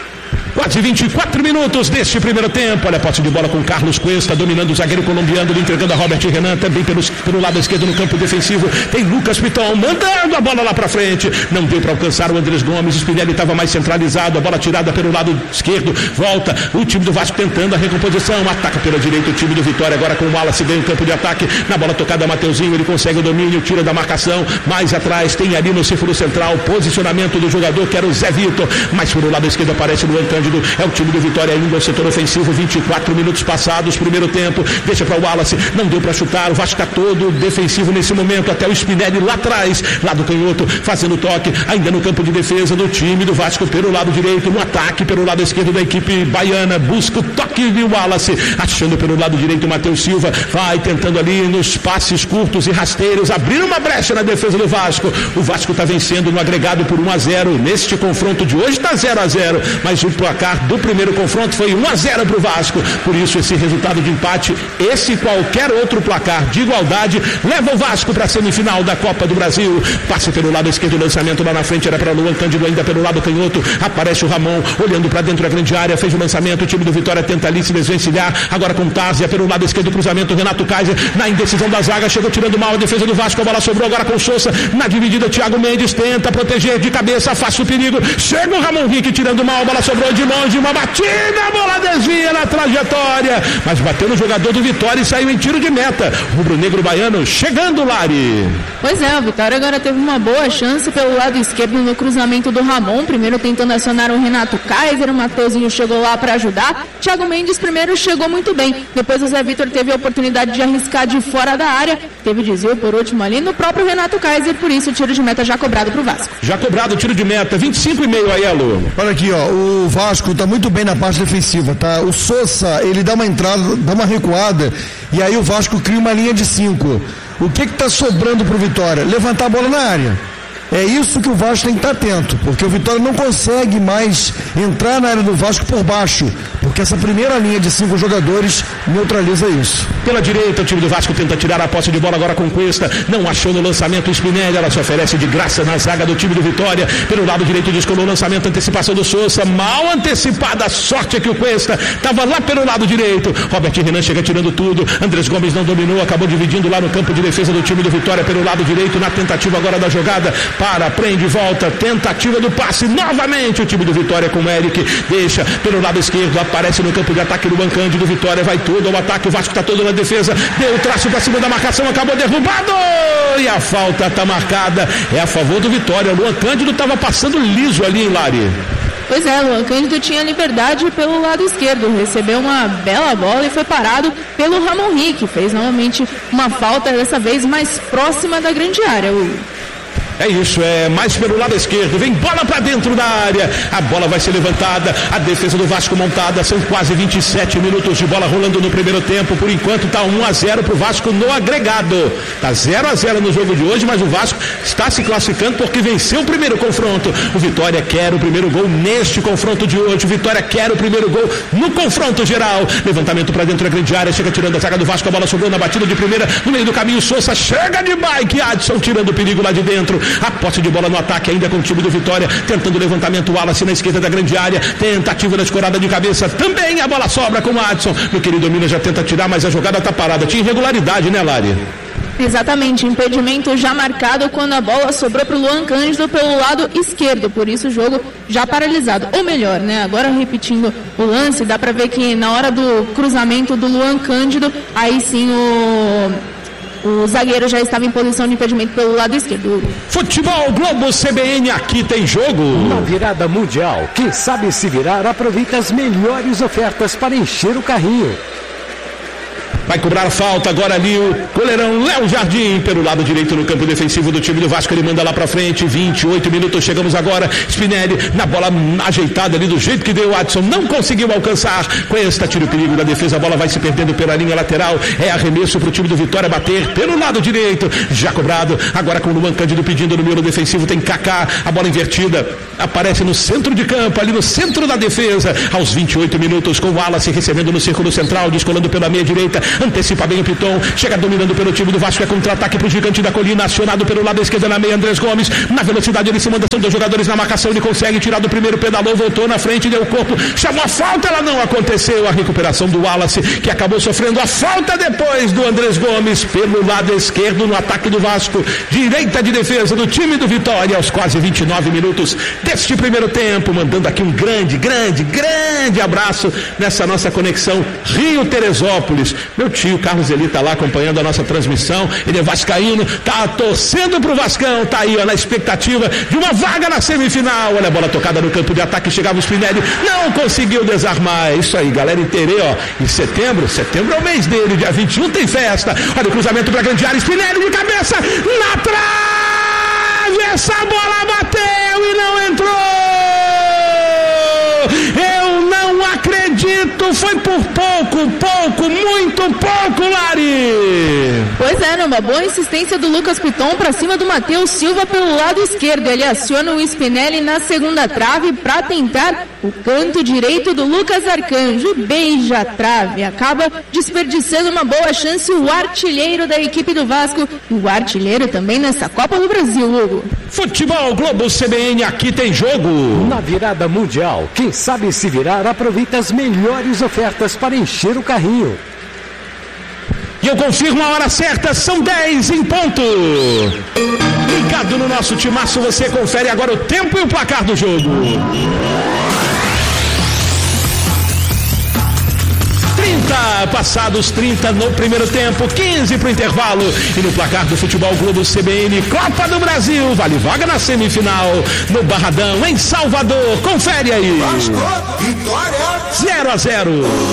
Quase vinte e quatro minutos deste primeiro tempo. Olha a posse de bola com Carlos Cuesta, dominando o zagueiro colombiano, entregando a Robert Renan, também pelo, pelo lado esquerdo no campo defensivo. Tem Lucas Piton, mandando a bola lá pra frente. Não deu para alcançar o Andrés Gomes. O Spinelli estava mais centralizado, a bola tirada pelo lado esquerdo. Volta o time do Vasco tentando a recomposição. Ataca pela direita o time do Vitória, agora com o Wallace ganha o campo de ataque. Na bola tocada, Mateuzinho, ele consegue o domínio, tira da marcação. Mais atrás, tem ali no círculo central, posicionamento do jogador, que era o Zé Vitor. Mas pelo lado esquerdo aparece o Luan Cândido. É o time do Vitória ainda, o setor ofensivo, vinte e quatro minutos passados, primeiro tempo, deixa para o Wallace, não deu para chutar, o Vasco está todo defensivo nesse momento, até o Spinelli lá atrás, lá do canhoto, fazendo toque, ainda no campo de defesa do time do Vasco, pelo lado direito, no ataque, pelo lado esquerdo da equipe baiana, busca o toque de Wallace, achando pelo lado direito o Matheus Silva, vai tentando ali nos passes curtos e rasteiros, abrir uma brecha na defesa do Vasco, o Vasco está vencendo no agregado por um a zero, neste confronto de hoje está zero a zero, mas o placar do primeiro confronto foi um a zero para o Vasco, por isso esse resultado de empate, esse e qualquer outro placar de igualdade, leva o Vasco para a semifinal da Copa do Brasil. Passe pelo lado esquerdo, o lançamento lá na frente era para Luan Cândido, ainda pelo lado canhoto, aparece o Ramon, olhando para dentro da grande área, fez o lançamento, o time do Vitória tenta ali se desvencilhar, agora com Tárzia, pelo lado esquerdo, cruzamento, Renato Kaiser, na indecisão da zaga, chegou tirando mal a defesa do Vasco, a bola sobrou agora com Sousa, na dividida, Thiago Mendes tenta proteger de cabeça, afasta o perigo, chega o Ramon Henrique tirando mal, a bola sobrou de longe, uma batida, a bola desvia na trajetória, mas bateu no jogador do Vitória e saiu em tiro de meta. Rubro-negro baiano chegando, Lari. Pois é, o Vitória agora teve uma boa chance pelo lado esquerdo no cruzamento do Ramon, primeiro tentando acionar o Renato Kaiser, o Mateuzinho chegou lá para ajudar, Thiago Mendes primeiro chegou muito bem, depois o Zé Vitor teve a oportunidade de arriscar de fora da área, teve desvio por último ali no próprio Renato Kaiser, por isso o tiro de meta já cobrado pro Vasco. Já cobrado o tiro de meta, vinte e cinco e meio, Aiello. Olha aqui, ó, o Vasco tá muito bem na parte defensiva, tá? O Sousa, ele dá uma entrada, dá uma recuada, e aí o Vasco cria uma linha de cinco. O que que tá sobrando pro Vitória? Levantar a bola na área. É isso que o Vasco tem que estar atento, porque o Vitória não consegue mais entrar na área do Vasco por baixo, porque essa primeira linha de cinco jogadores neutraliza isso. Pela direita, o time do Vasco tenta tirar a posse de bola agora com Cuesta, não achou no lançamento o Spinelli, ela se oferece de graça na zaga do time do Vitória, pelo lado direito descolou o lançamento, antecipação do Sousa, mal antecipada, a sorte é que o Cuesta estava lá pelo lado direito, Robert Renan chega tirando tudo, Andrés Gomes não dominou, acabou dividindo lá no campo de defesa do time do Vitória pelo lado direito, na tentativa agora da jogada, para, prende, volta, tentativa do passe, novamente o time do Vitória com o Eric, deixa pelo lado esquerdo, aparece no campo de ataque do Luan Cândido, Vitória vai todo ao ataque, o Vasco está todo na defesa, deu o traço para cima da marcação, acabou derrubado, e a falta está marcada, é a favor do Vitória, o Luan Cândido estava passando liso ali em Lari. Pois é, Luan Cândido tinha liberdade pelo lado esquerdo, recebeu uma bela bola e foi parado pelo Ramon Henrique, fez novamente uma falta, dessa vez mais próxima da grande área. O É isso, é mais pelo lado esquerdo, vem bola para dentro da área, a bola vai ser levantada, a defesa do Vasco montada, são quase vinte e sete minutos de bola rolando no primeiro tempo, por enquanto está um a zero pro Vasco no agregado, está zero a zero no jogo de hoje, mas o Vasco está se classificando porque venceu o primeiro confronto, o Vitória quer o primeiro gol neste confronto de hoje, o Vitória quer o primeiro gol no confronto geral, levantamento para dentro da grande área, chega tirando a zaga do Vasco, a bola sobrou na batida de primeira, no meio do caminho, Sousa chega de bike, Adson tirando o perigo lá de dentro, A posse de bola no ataque ainda com o time do Vitória, tentando o levantamento, o Wallace na esquerda da grande área, tentativa da escorada de cabeça, também a bola sobra com o Adson, no que ele domina, já tenta tirar, mas a jogada tá parada, tinha irregularidade, né, Lari? Exatamente, impedimento já marcado quando a bola sobrou para o Luan Cândido pelo lado esquerdo, por isso o jogo já paralisado, ou melhor, né, agora repetindo o lance, dá para ver que na hora do cruzamento do Luan Cândido, aí sim o... O zagueiro já estava em posição de impedimento pelo lado esquerdo. Futebol Globo C B N, aqui tem jogo. Na virada mundial, quem sabe se virar aproveita as melhores ofertas para encher o carrinho. Vai cobrar falta agora ali o goleirão Léo Jardim pelo lado direito no campo defensivo do time do Vasco. Ele manda lá pra frente, vinte e oito minutos, chegamos agora. Spinelli na bola ajeitada ali do jeito que deu. Adson não conseguiu alcançar. Com esta tira o perigo da defesa, a bola vai se perdendo pela linha lateral. É arremesso pro time do Vitória bater pelo lado direito. Já cobrado, agora com o Luan Cândido pedindo no meio defensivo. Tem Kaká, a bola invertida. Aparece no centro de campo, ali no centro da defesa. Aos vinte e oito minutos, com o Wallace recebendo no círculo central, descolando pela meia direita. Antecipa bem o Piton, chega dominando pelo time do Vasco, é contra-ataque pro Gigante da Colina, acionado pelo lado esquerdo na meia, Andrés Gomes, na velocidade ele se manda, são dois jogadores na marcação, ele consegue tirar do primeiro, pedalou, voltou na frente, deu o corpo, chamou a falta, ela não aconteceu, a recuperação do Wallace, que acabou sofrendo a falta depois do Andrés Gomes, pelo lado esquerdo no ataque do Vasco, direita de defesa do time do Vitória, aos quase vinte e nove minutos deste primeiro tempo, mandando aqui um grande, grande, grande abraço nessa nossa conexão Rio-Teresópolis. Meu tio Carlos Eli tá lá acompanhando a nossa transmissão, ele é vascaíno, tá torcendo pro Vascão, tá aí ó, na expectativa de uma vaga na semifinal. Olha a bola tocada no campo de ataque, chegava o Spinelli, não conseguiu desarmar. É isso aí, galera, inteirei, ó, em setembro, setembro é o mês dele, dia vinte e um tem festa. Olha o cruzamento pra grande área, Spinelli de cabeça, na trave, essa bola bateu e não entrou. Eu não acredito, foi por pouco, pouco, muito pouco, Lari. Pois é, numa boa insistência do Lucas Piton para cima do Matheus Silva pelo lado esquerdo. Ele aciona o Spinelli na segunda trave para tentar o canto direito do Lucas Arcanjo. Beija a trave, acaba desperdiçando uma boa chance o artilheiro da equipe do Vasco e o artilheiro também nessa Copa do Brasil, Hugo. Futebol Globo C B N, aqui tem jogo. Na virada mundial, quem sabe se virar aproveita as melhores ofertas para encher o carrinho. E eu confirmo a hora certa, são dez em ponto. Ligado no nosso timaço, você confere agora o tempo e o placar do jogo. trinta, passados trinta no primeiro tempo, quinze para o intervalo. E no placar do Futebol Globo C B N, Copa do Brasil, vale vaga na semifinal, no Barradão, em Salvador. Confere aí. zero a zero.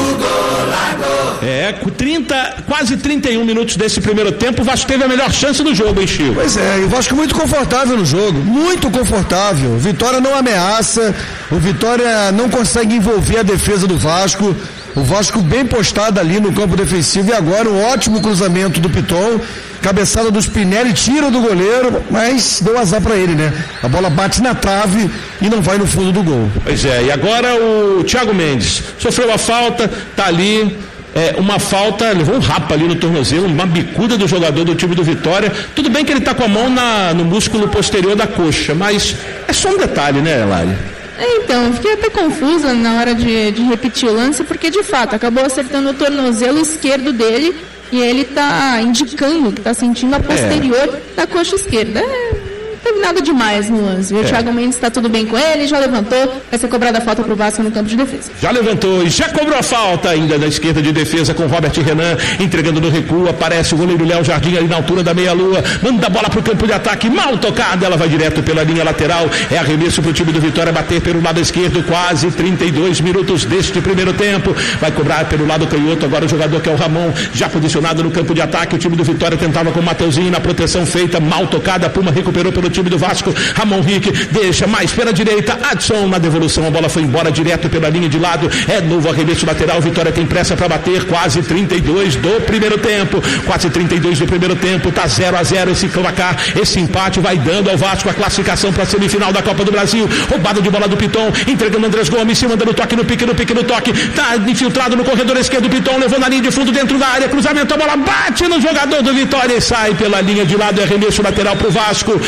É, trinta, quase trinta e um minutos desse primeiro tempo, o Vasco teve a melhor chance do jogo, hein, Chico? Pois é, e o Vasco muito confortável no jogo, muito confortável. O Vitória não ameaça, o Vitória não consegue envolver a defesa do Vasco. O Vasco bem postado ali no campo defensivo e agora um ótimo cruzamento do Piton, cabeçada do Spinelli, tira do goleiro, mas deu azar para ele, né? A bola bate na trave e não vai no fundo do gol. Pois é, e agora o Thiago Mendes sofreu a falta, tá ali, é, uma falta, levou um rapa ali no tornozelo, uma bicuda do jogador do time do Vitória. Tudo bem que ele tá com a mão na, no músculo posterior da coxa, mas é só um detalhe, né, Lari? Então, fiquei até confusa na hora de, de repetir o lance, porque de fato acabou acertando o tornozelo esquerdo dele e ele está indicando que está sentindo a posterior é. da coxa esquerda. É, não teve nada demais no lance. O é. Thiago Mendes está tudo bem com ele, já levantou, vai ser cobrada a falta para o Vasco no campo de defesa. Já levantou e já cobrou a falta ainda da esquerda de defesa com Robert Renan, entregando no recuo, aparece o goleiro Léo Jardim ali na altura da meia-lua, manda a bola para o campo de ataque, mal tocada, ela vai direto pela linha lateral, é arremesso para o time do Vitória bater pelo lado esquerdo, quase trinta e dois minutos deste primeiro tempo, vai cobrar pelo lado canhoto, agora o jogador que é o Ramon, já posicionado no campo de ataque, o time do Vitória tentava com o Mateuzinho na proteção feita, mal tocada, a Puma recuperou pelo time do Vasco, Ramon Rick deixa mais pela direita, Adson na devolução, a bola foi embora direto pela linha de lado, é novo arremesso lateral, Vitória tem pressa para bater, quase trinta e dois do primeiro tempo, quase trinta e dois do primeiro tempo, tá zero a zero esse placar, esse empate vai dando ao Vasco a classificação para a semifinal da Copa do Brasil, roubada de bola do Piton, entregando Andrés Gomes, se mandando toque no pique, no pique, no toque, tá infiltrado no corredor esquerdo, Piton levou na linha de fundo dentro da área, cruzamento, a bola bate no jogador do Vitória e sai pela linha de lado, é arremesso lateral pro Vasco, futebol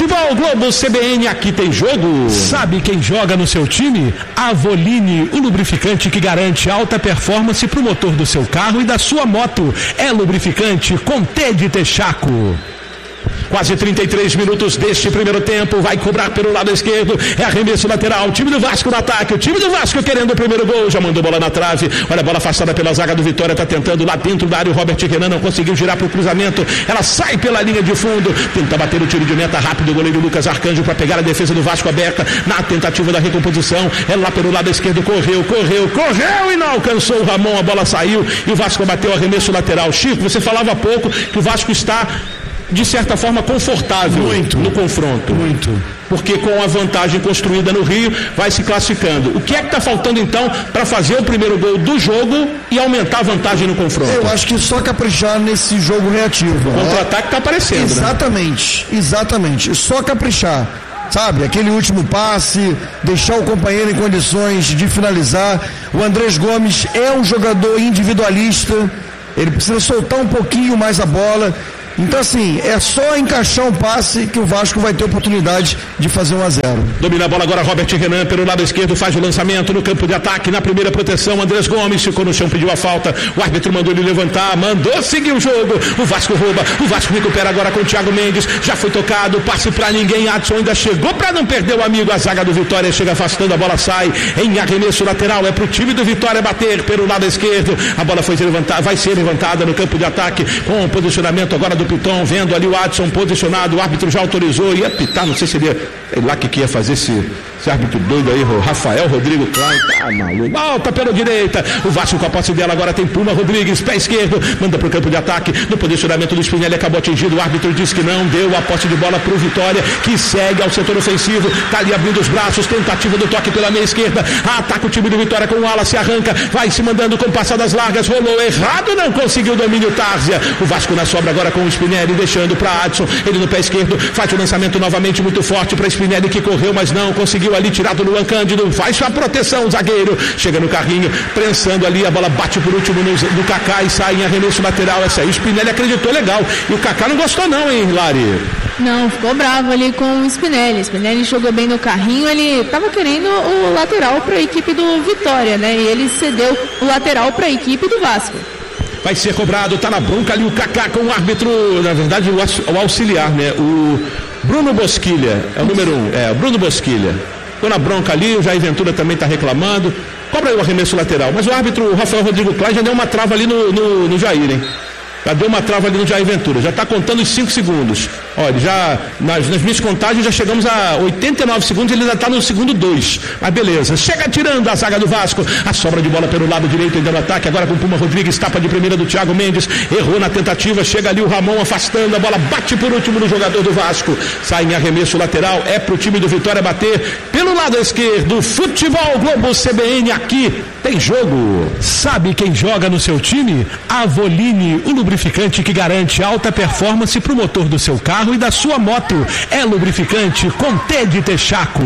Futebol Globo C B N, aqui tem jogo. Sabe quem joga no seu time? Avoline, o lubrificante que garante alta performance para o motor do seu carro e da sua moto. É lubrificante com T de Texaco. Quase trinta e três minutos deste primeiro tempo, vai cobrar pelo lado esquerdo, é arremesso lateral, o time do Vasco no ataque, o time do Vasco querendo o primeiro gol, já mandou bola na trave, olha a bola afastada pela zaga do Vitória, tá tentando lá dentro da área, o Robert Renan não conseguiu girar pro cruzamento, ela sai pela linha de fundo, tenta bater o tiro de meta rápido, o goleiro Lucas Arcanjo para pegar a defesa do Vasco aberta, na tentativa da recomposição, é lá pelo lado esquerdo, correu, correu, correu e não alcançou o Ramon, a bola saiu e o Vasco bateu o arremesso lateral. Chico, você falava há pouco que o Vasco está de certa forma confortável muito, no confronto. Muito. Porque com a vantagem construída no Rio, vai se classificando. O que é que está faltando então para fazer o primeiro gol do jogo e aumentar a vantagem no confronto? Eu acho que só caprichar nesse jogo reativo. O contra-ataque está aparecendo. Exatamente, né? Exatamente. Só caprichar. Sabe, aquele último passe, deixar o companheiro em condições de finalizar. O Andrés Gomes é um jogador individualista. Ele precisa soltar um pouquinho mais a bola. Então assim, é só encaixar um passe que o Vasco vai ter oportunidade de fazer um a zero. Domina a bola agora Robert Renan pelo lado esquerdo, faz o lançamento no campo de ataque, na primeira proteção, Andrés Gomes ficou no chão, pediu a falta, o árbitro mandou ele levantar, mandou seguir o jogo, o Vasco rouba, o Vasco recupera agora com o Thiago Mendes, já foi tocado, passe pra ninguém, Adson ainda chegou pra não perder o amigo, a zaga do Vitória chega afastando, a bola sai em arremesso lateral, é pro time do Vitória bater pelo lado esquerdo, a bola foi levantada, vai ser levantada no campo de ataque, com o posicionamento agora do Piton, vendo ali o Adson posicionado, o árbitro já autorizou, ia pitar, não sei se ele ia, sei lá o que, que ia fazer esse, esse árbitro doido aí, o Rafael Rodrigo Klein, tá maluco, volta pela direita, o Vasco com a posse dela, agora tem Puma Rodrigues, pé esquerdo, manda pro campo de ataque, no posicionamento do Spinelli, acabou atingido, o árbitro disse que não, deu a posse de bola pro Vitória, que segue ao setor ofensivo, tá ali abrindo os braços, tentativa do toque pela meia esquerda, ataca o time do Vitória com o ala, se arranca, vai se mandando com passadas largas, rolou errado, não conseguiu o domínio Tárzia, o Vasco na sobra agora com o Spinelli, deixando para Adson, ele no pé esquerdo, faz o lançamento novamente muito forte para Spinelli que correu, mas não conseguiu ali tirar do Luan Cândido, faz a proteção, zagueiro, chega no carrinho, prensando ali, a bola bate por último no, no Kaká e sai em arremesso lateral, essa aí o Spinelli acreditou legal, e o Kaká não gostou não, hein, Lari? Não, ficou bravo ali com o Spinelli, o Spinelli jogou bem no carrinho, ele estava querendo o lateral para a equipe do Vitória, né, e ele cedeu o lateral para a equipe do Vasco. Vai ser cobrado, tá na bronca ali o Kaká com o árbitro, na verdade o, o auxiliar, né? O Bruno Bosquilha, é o número um, é, o Bruno Bosquilha. Ficou na bronca ali, o Jair Ventura também tá reclamando. Cobra aí o arremesso lateral, mas o árbitro, o Rafael Rodrigo Klein, já deu uma trava ali no, no, no Jair, hein? Já deu uma trava ali no Jair Ventura, já está contando os cinco segundos. Olha, já nas, nas minhas contagens já chegamos a oitenta e nove segundos, ele ainda está no segundo dois. Mas beleza, chega tirando a zaga do Vasco, a sobra de bola pelo lado direito ainda no ataque, agora com o Puma Rodrigues, tapa de primeira do Thiago Mendes, errou na tentativa, chega ali o Ramon afastando, a bola bate por último no jogador do Vasco, sai em arremesso lateral, é pro time do Vitória bater pelo lado esquerdo. Futebol Globo C B N, aqui tem jogo. Sabe quem joga no seu time? Avoline, o lubrificante que garante alta performance para o motor do seu carro e da sua moto. É lubrificante com T de Texaco.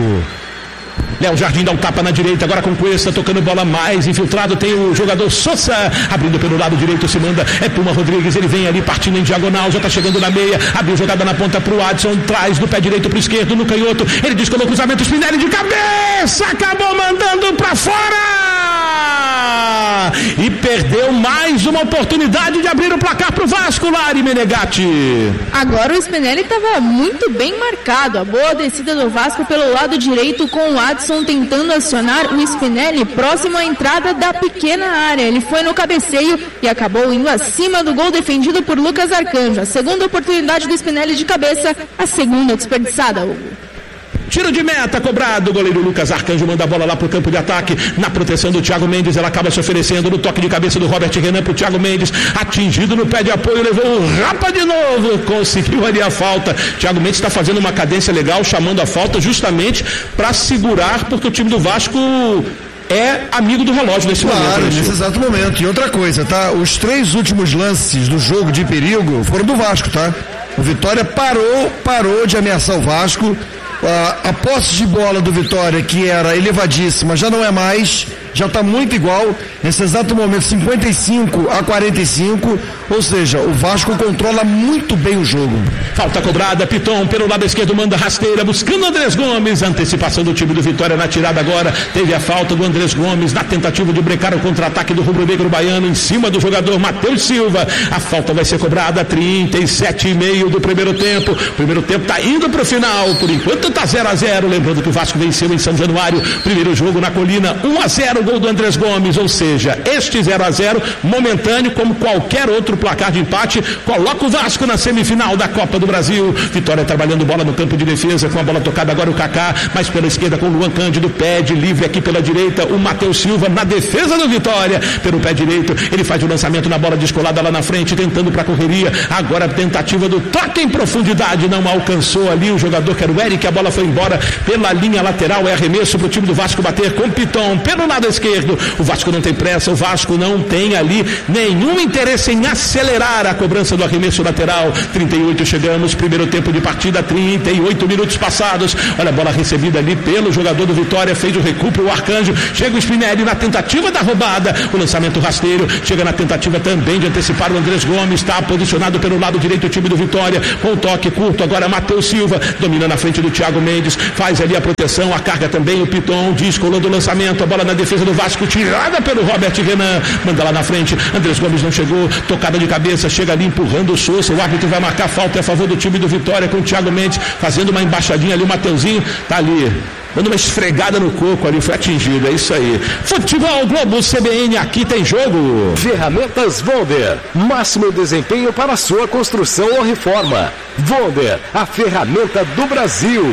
Léo Jardim dá um tapa na direita, agora com Cuesta, tocando bola mais infiltrado, tem o jogador Sousa, abrindo pelo lado direito, se manda, é Puma Rodrigues, ele vem ali partindo em diagonal, já tá chegando na meia, abriu jogada na ponta pro Adson, traz do pé direito pro esquerdo, no canhoto, ele descolou o cruzamento, Spinelli de cabeça, acabou mandando pra fora! E perdeu mais uma oportunidade de abrir o placar pro Vasco, Lari Menegatti. Agora o Spinelli estava muito bem marcado, a boa descida do Vasco pelo lado direito com o Adson tentando acionar o Spinelli próximo à entrada da pequena área. Ele foi no cabeceio e acabou indo acima do gol defendido por Lucas Arcanjo. A segunda oportunidade do Spinelli de cabeça, a segunda desperdiçada, Hugo. Tiro de meta cobrado, o goleiro Lucas Arcanjo manda a bola lá pro campo de ataque, na proteção do Thiago Mendes, ela acaba se oferecendo no toque de cabeça do Robert Renan pro Thiago Mendes, atingido no pé de apoio, levou o rapa de novo, conseguiu ali a falta. Thiago Mendes está fazendo uma cadência legal, chamando a falta justamente para segurar, porque o time do Vasco é amigo do relógio nesse claro, momento. Claro, nesse exato momento. E outra coisa, tá? Os três últimos lances do jogo de perigo foram do Vasco, tá? O Vitória parou, parou de ameaçar o Vasco. A, a posse de bola do Vitória, que era elevadíssima, já não é mais. já está muito igual. Nesse exato momento, cinquenta e cinco a quarenta e cinco, ou seja, o Vasco controla muito bem o jogo. Falta cobrada, Piton pelo lado esquerdo manda rasteira, buscando Andrés Gomes, antecipação do time do Vitória na tirada agora, teve a falta do Andrés Gomes na tentativa de brecar o contra-ataque do rubro-negro baiano em cima do jogador Matheus Silva. A falta vai ser cobrada, trinta e sete e meio do primeiro tempo. O primeiro tempo está indo para o final, por enquanto está zero a zero, lembrando que o Vasco venceu em São Januário, primeiro jogo na Colina, um a zero, gol do Andrés Gomes, ou seja, este zero a zero momentâneo, como qualquer outro placar de empate, coloca o Vasco na semifinal da Copa do Brasil. Vitória trabalhando bola no campo de defesa, com a bola tocada agora o Kaká, mas pela esquerda com o Luan Cândido, pede livre aqui pela direita, o Matheus Silva na defesa do Vitória, pelo pé direito, ele faz o lançamento na bola descolada lá na frente, tentando para a correria, agora a tentativa do toque em profundidade, não alcançou ali o jogador que era o Eric, a bola foi embora pela linha lateral, é arremesso para o time do Vasco bater com Piton pelo lado esquerdo. O Vasco não tem pressa, o Vasco não tem ali nenhum interesse em acelerar a cobrança do arremesso lateral. trinta e oito chegamos, primeiro tempo de partida, trinta e oito minutos passados. Olha a bola recebida ali pelo jogador do Vitória, fez o recupero, o Arcanjo, chega o Spinelli na tentativa da roubada, o lançamento rasteiro, chega na tentativa também de antecipar o Andrés Gomes, está posicionado pelo lado direito o time do Vitória, com o toque curto agora Matheus Silva, domina na frente do Thiago Mendes, faz ali a proteção, a carga também o Piton, descolando o lançamento, a bola na defesa do Vasco, tirada pelo Robert Renan, manda lá na frente, Andrés Gomes não chegou, tocada de cabeça, chega ali empurrando o Sousa, o árbitro vai marcar falta a favor do time do Vitória, com o Thiago Mendes fazendo uma embaixadinha ali, o Mateuzinho tá ali dando uma esfregada no coco ali, foi atingido, é isso aí. Futebol Globo C B N, aqui tem jogo. Ferramentas Volder, máximo desempenho para a sua construção ou reforma. Volder, a ferramenta do Brasil.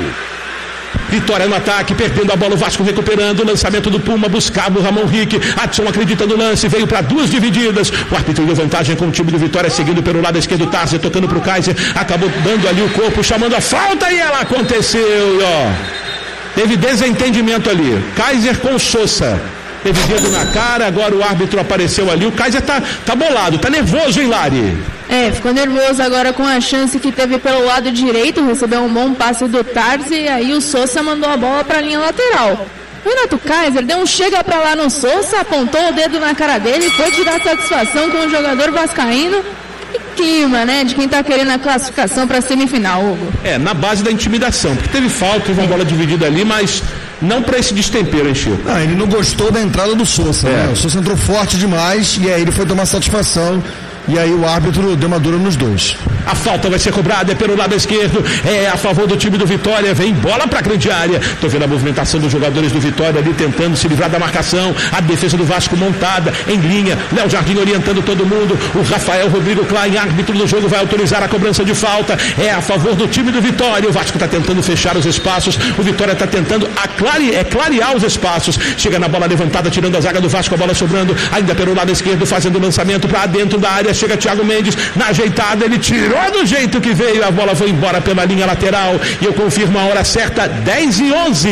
Vitória no ataque, perdendo a bola, o Vasco recuperando, o lançamento do Puma, buscava o Ramon Rick, Adson acredita no lance, veio para duas divididas, o árbitro deu vantagem com o time do Vitória, seguindo pelo lado esquerdo, Tarsia tocando para o Kaiser, acabou dando ali o corpo, chamando a falta e ela aconteceu, e ó, teve desentendimento ali, Kaiser com Sousa, teve dedo na cara, agora o árbitro apareceu ali, o Kaiser tá, tá bolado, tá nervoso, hein, Lari? É, ficou nervoso agora com a chance que teve pelo lado direito, recebeu um bom passe do Tarsi e aí o Sousa mandou a bola para a linha lateral. O Renato Kaiser deu um chega para lá no Sousa, apontou o dedo na cara dele, foi tirar satisfação com o jogador vascaíno. E clima, né, de quem tá querendo a classificação para semifinal, Hugo. É, na base da intimidação, porque teve falta, teve uma bola dividida ali, mas não para esse destempero, hein, Chico? Ah, ele não gostou da entrada do Sousa, é. né? O Sousa entrou forte demais e aí ele foi tomar satisfação. E aí o árbitro deu uma dura nos dois. A falta vai ser cobrada, é pelo lado esquerdo, é a favor do time do Vitória, vem bola para a grande área. Tô vendo a movimentação dos jogadores do Vitória ali tentando se livrar da marcação, a defesa do Vasco montada em linha, Léo Jardim orientando todo mundo, o Rafael Rodrigo Klein, árbitro do jogo, vai autorizar a cobrança de falta, é a favor do time do Vitória. O Vasco está tentando fechar os espaços, o Vitória está tentando aclare, é, clarear os espaços, chega na bola levantada, tirando a zaga do Vasco, a bola sobrando, ainda pelo lado esquerdo, fazendo o lançamento para dentro da área, chega Thiago Mendes, na ajeitada, ele tirou do jeito que veio, a bola foi embora pela linha lateral, e eu confirmo a hora certa, dez e onze.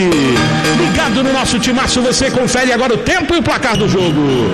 Ligado no nosso timaço, você confere agora o tempo e o placar do jogo.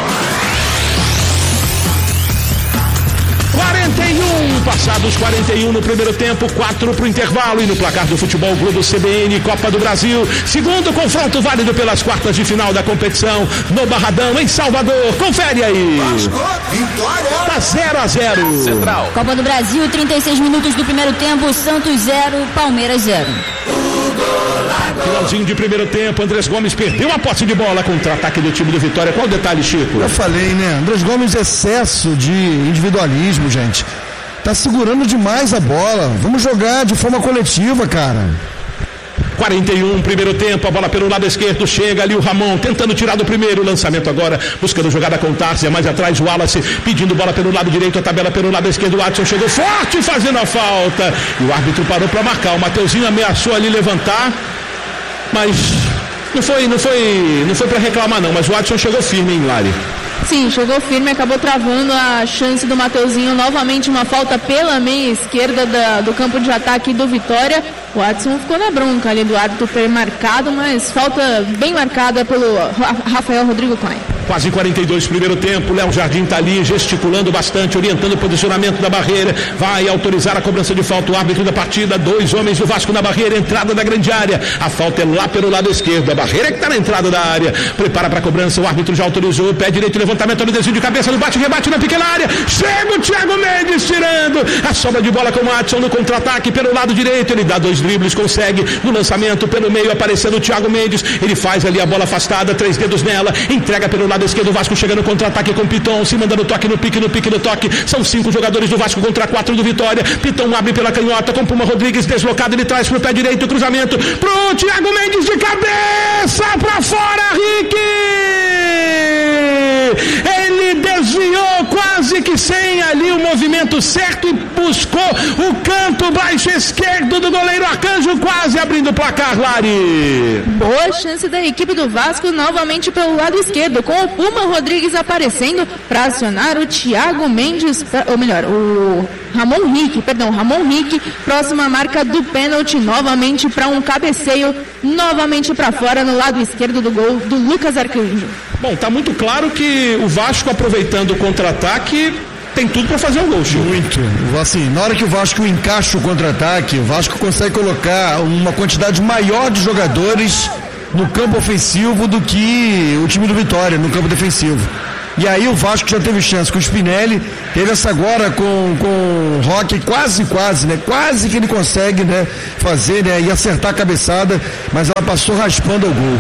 quarenta e um, passados quarenta e um no primeiro tempo, quatro para o intervalo, e no placar do Futebol Globo C B N, Copa do Brasil, segundo confronto válido pelas quartas de final da competição, no Barradão, em Salvador, confere aí. Tá zero a zero. Central. Copa do Brasil, trinta e seis minutos do primeiro tempo, Santos zero, Palmeiras zero. Finalzinho de primeiro tempo, Andrés Gomes perdeu a posse de bola, contra-ataque do time do Vitória. Qual o detalhe, Chico? Eu falei, né? Andrés Gomes, excesso de individualismo, gente. Tá segurando demais a bola. Vamos jogar de forma coletiva, cara. quarenta e um, primeiro tempo, a bola pelo lado esquerdo, chega ali o Ramon, tentando tirar do primeiro, lançamento agora, buscando jogada com Tarsia, mais atrás o Wallace, pedindo bola pelo lado direito, a tabela pelo lado esquerdo, o Adson chegou forte, fazendo a falta, e o árbitro parou para marcar, o Mateuzinho ameaçou ali levantar, mas não foi, não foi, não foi para reclamar não, mas o Adson chegou firme, hein, Lari? Sim, chegou firme, acabou travando a chance do Mateuzinho, novamente uma falta pela meia esquerda da, do campo de ataque do Vitória. O Adson ficou na bronca ali do árbitro ter marcado, mas falta bem marcada pelo Rafael Rodrigo Klein. Quase quarenta e dois primeiro tempo. Léo Jardim tá ali gesticulando bastante, orientando o posicionamento da barreira. Vai autorizar a cobrança de falta o árbitro da partida. Dois homens do Vasco na barreira, entrada da grande área. A falta é lá pelo lado esquerdo. A barreira que tá na entrada da área. Prepara para a cobrança, o árbitro já autorizou. Pé direito, levantamento no desvio de cabeça, no bate-rebate na pequena área. Chega o Thiago Mendes tirando a sobra de bola com o Adson no contra-ataque pelo lado direito. Ele dá dois dribles, consegue no lançamento pelo meio, aparecendo o Thiago Mendes. Ele faz ali a bola afastada, três dedos nela, entrega pelo lado esquerdo. O Vasco chega no contra-ataque com o Piton, se manda no toque, no pique, no pique, no toque. São cinco jogadores do Vasco contra quatro do Vitória. Piton abre pela canhota com Puma Rodrigues deslocado. Ele traz pro pé direito, cruzamento pro Thiago Mendes de cabeça pra fora, Rick! Ele desviou quase que sem ali o movimento certo e buscou o canto baixo esquerdo do goleiro Arcanjo, quase abrindo o placar, Lari. Boa chance da equipe do Vasco novamente pelo lado esquerdo, com o Puma Rodrigues aparecendo para acionar o Thiago Mendes, ou melhor, o Ramon Rick, perdão, Ramon Rick, próxima marca do pênalti, novamente para um cabeceio, novamente para fora no lado esquerdo do gol do Lucas Arcanjo. Bom, tá muito claro que o Vasco, aproveitando o contra-ataque, tem tudo para fazer um gol, Chico. Muito. Assim, na hora que o Vasco encaixa o contra-ataque, o Vasco consegue colocar uma quantidade maior de jogadores no campo ofensivo do que o time do Vitória no campo defensivo. E aí o Vasco já teve chance com o Spinelli, teve essa agora com, com o Roque, quase, quase, né? Quase que ele consegue, né? Fazer, né? E acertar a cabeçada, mas ela passou raspando ao gol.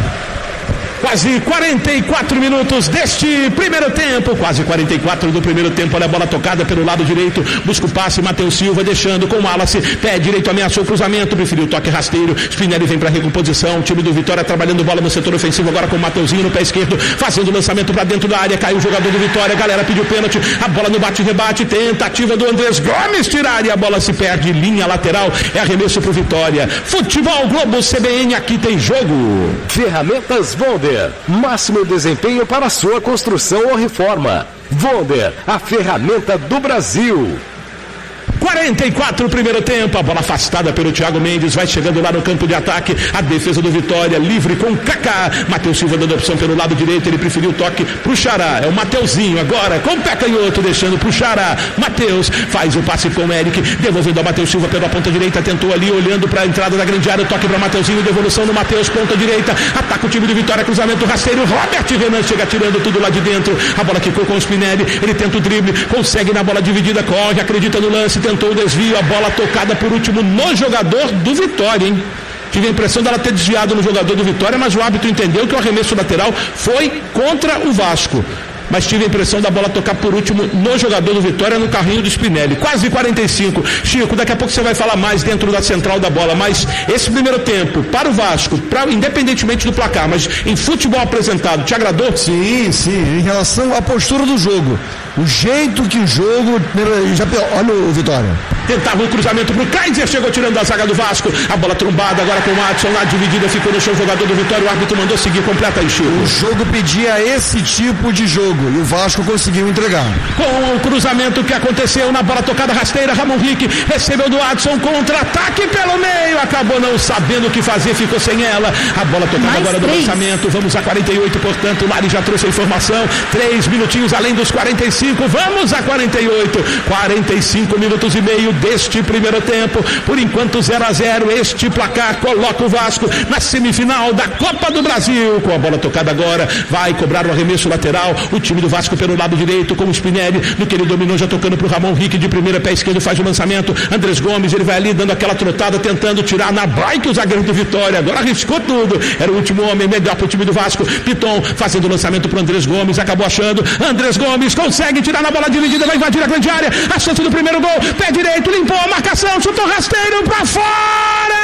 Quase quarenta e quatro minutos deste primeiro tempo, quase quarenta e quatro do primeiro tempo. Olha a bola tocada pelo lado direito, busca o passe, Matheus Silva deixando com o Wallace, pé direito, ameaçou o cruzamento, preferiu o toque rasteiro. Spinelli vem para recomposição, o time do Vitória trabalhando bola no setor ofensivo agora com o Mateuzinho no pé esquerdo, fazendo o lançamento para dentro da área, caiu o jogador do Vitória, a galera pediu pênalti, a bola no bate-rebate, tentativa do Andrés Gomes tirar e a bola se perde, linha lateral, é arremesso pro Vitória. Futebol Globo C B N, aqui tem jogo. Ferramentas Volder, máximo desempenho para sua construção ou reforma. Volder, a ferramenta do Brasil. quarenta e quatro primeiro tempo, a bola afastada pelo Thiago Mendes, vai chegando lá no campo de ataque, a defesa do Vitória, livre com Kaká, Matheus Silva dando opção pelo lado direito, ele preferiu o toque pro Xará, é o Mateuzinho agora, com o pé canhoto, deixando pro Xará, Matheus, faz o passe com o Eric, devolvendo a Matheus Silva pela ponta direita, tentou ali, olhando para a entrada da grande área, o toque para Mateuzinho, devolução no Matheus, ponta direita, ataca o time do Vitória, cruzamento rasteiro, Robert Renan chega tirando tudo lá de dentro, a bola quicou com o Spinelli, ele tenta o drible, consegue na bola dividida, corre, acredita no lance, tentou o desvio, a bola tocada por último no jogador do Vitória, hein? Tive a impressão dela ter desviado no jogador do Vitória, mas o árbitro entendeu que o arremesso lateral foi contra o Vasco. Mas tive a impressão da bola tocar por último no jogador do Vitória, no carrinho do Spinelli. Quase quarenta e cinco. Chico, daqui a pouco você vai falar mais dentro da central da bola, mas esse primeiro tempo, para o Vasco, pra, independentemente do placar, mas em futebol apresentado, te agradou? Sim, sim. Em relação à postura do jogo, o jeito que o jogo... Já, olha o Vitória. Tentava um cruzamento pro Kaiser, chegou tirando a zaga do Vasco, a bola trombada agora com o Adson, na dividida, ficou no chão o jogador do Vitória, o árbitro mandou seguir, completa aí, Chico. O jogo pedia esse tipo de jogo e o Vasco conseguiu entregar. Com o cruzamento que aconteceu na bola tocada rasteira, Ramon Rick recebeu do Adson, contra-ataque pelo meio, acabou não sabendo o que fazer, ficou sem ela, a bola tocada Mais agora três. do lançamento, vamos a quarenta e oito, portanto, o Lari já trouxe a informação, três minutinhos além dos quarenta e cinco, vamos a quarenta e oito, quarenta e cinco minutos e meio deste primeiro tempo, por enquanto zero a zero, este placar coloca o Vasco na semifinal da Copa do Brasil, com a bola tocada agora, vai cobrar o arremesso lateral, o time do Vasco pelo lado direito, com o Spinelli, no que ele dominou, já tocando pro Ramon Rick, de primeira, pé esquerdo, faz o lançamento, Andrés Gomes, ele vai ali dando aquela trotada, tentando tirar na bike o zagueiro do Vitória, agora arriscou tudo, era o último homem, melhor pro time do Vasco, Piton fazendo o lançamento pro Andrés Gomes, acabou achando, Andrés Gomes consegue tirar na bola dividida, vai invadir a grande área, a chance do primeiro gol, pé direito, limpou a marcação, chutou rasteiro pra fora!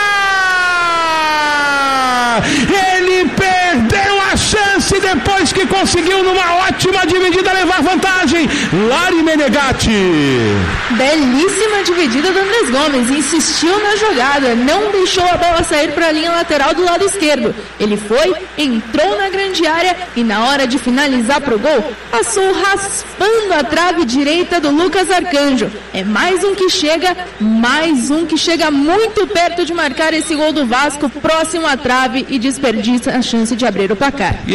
Ele perdeu a chance depois que conseguiu numa ótima dividida levar vantagem. Lari Menegatti. Belíssima dividida do Andrés Gomes, insistiu na jogada, não deixou a bola sair para a linha lateral do lado esquerdo. Ele foi, entrou na grande área e na hora de finalizar pro gol, passou raspando a trave direita do Lucas Arcanjo. É mais um que chega, mais um que chega muito perto de marcar esse gol do Vasco, próximo à trave, e desperdiça a chance de abrir o placar. E ele só não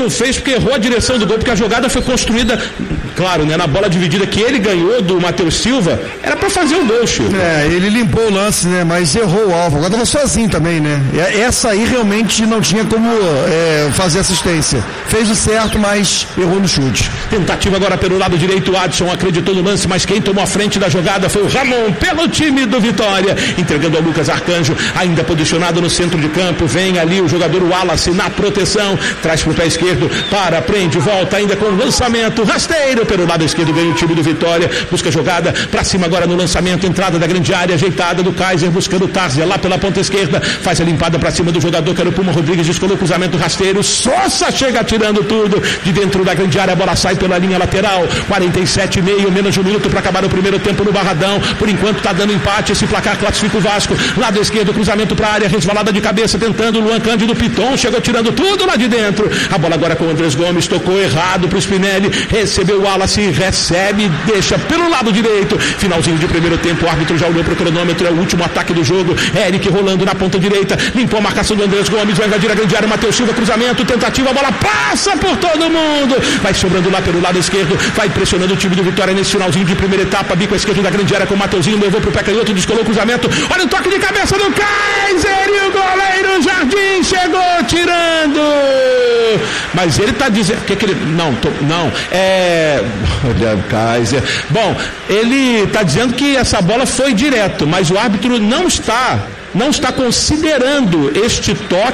não fez porque errou a direção do gol, porque a jogada foi construída, claro, né, na bola dividida que ele ganhou do Matheus Silva, era pra fazer o gol, Chico. É, ele limpou o lance, né, mas errou o alvo, agora tava sozinho também, né, essa aí realmente não tinha como é, fazer assistência, fez o certo, mas errou no chute. Tentativa agora pelo lado direito, o Adson acreditou no lance, mas quem tomou a frente da jogada foi o Ramon, pelo time do Vitória, entregando ao Lucas Arcanjo, ainda posicionado no centro de campo, vem ali o jogador Wallace na proteção, traz pro pé esquerdo, para, prende, volta ainda com o lançamento, rasteiro pelo lado esquerdo, ganha o time do Vitória, busca a jogada, pra cima agora no lançamento, entrada da grande área, ajeitada do Kaiser, buscando o Tárzia lá pela ponta esquerda, faz a limpada pra cima do jogador, que era o Puma Rodrigues, descolou o cruzamento rasteiro, Sossa chega tirando tudo, de dentro da grande área, a bola sai pela linha lateral, quarenta e sete e meio, menos de um minuto para acabar o primeiro tempo no Barradão, por enquanto tá dando empate, esse placar classifica o Vasco, lado esquerdo, cruzamento pra área, resvalada de cabeça, tentando, Luan Cândido Piton, chegou tirando tudo lá de dentro, a bola agora com o Andrés Gomes, tocou errado pro Spinelli, recebeu o Wallace, recebe, deixa pelo lado direito, finalzinho de primeiro tempo, o árbitro já olhou pro cronômetro, é o último ataque do jogo, Eric rolando na ponta direita, limpou a marcação do Andrés Gomes, vai invadir a grande área, Matheus Silva, cruzamento, tentativa, a bola passa por todo mundo, vai sobrando lá pelo lado esquerdo, vai pressionando o time do Vitória nesse finalzinho de primeira etapa, bico à esquerda da grande área com o Mateuzinho, levou pro pé canhoto, descolou o cruzamento, olha o toque de cabeça do Kaiser e o goleiro Jardim chegou tirando, mas ele tá dizendo, que que ele, não, tô, não, é, olha o Kaiser, bom, ele tá dizendo que essa bola foi direto, mas o árbitro não está não está considerando este toque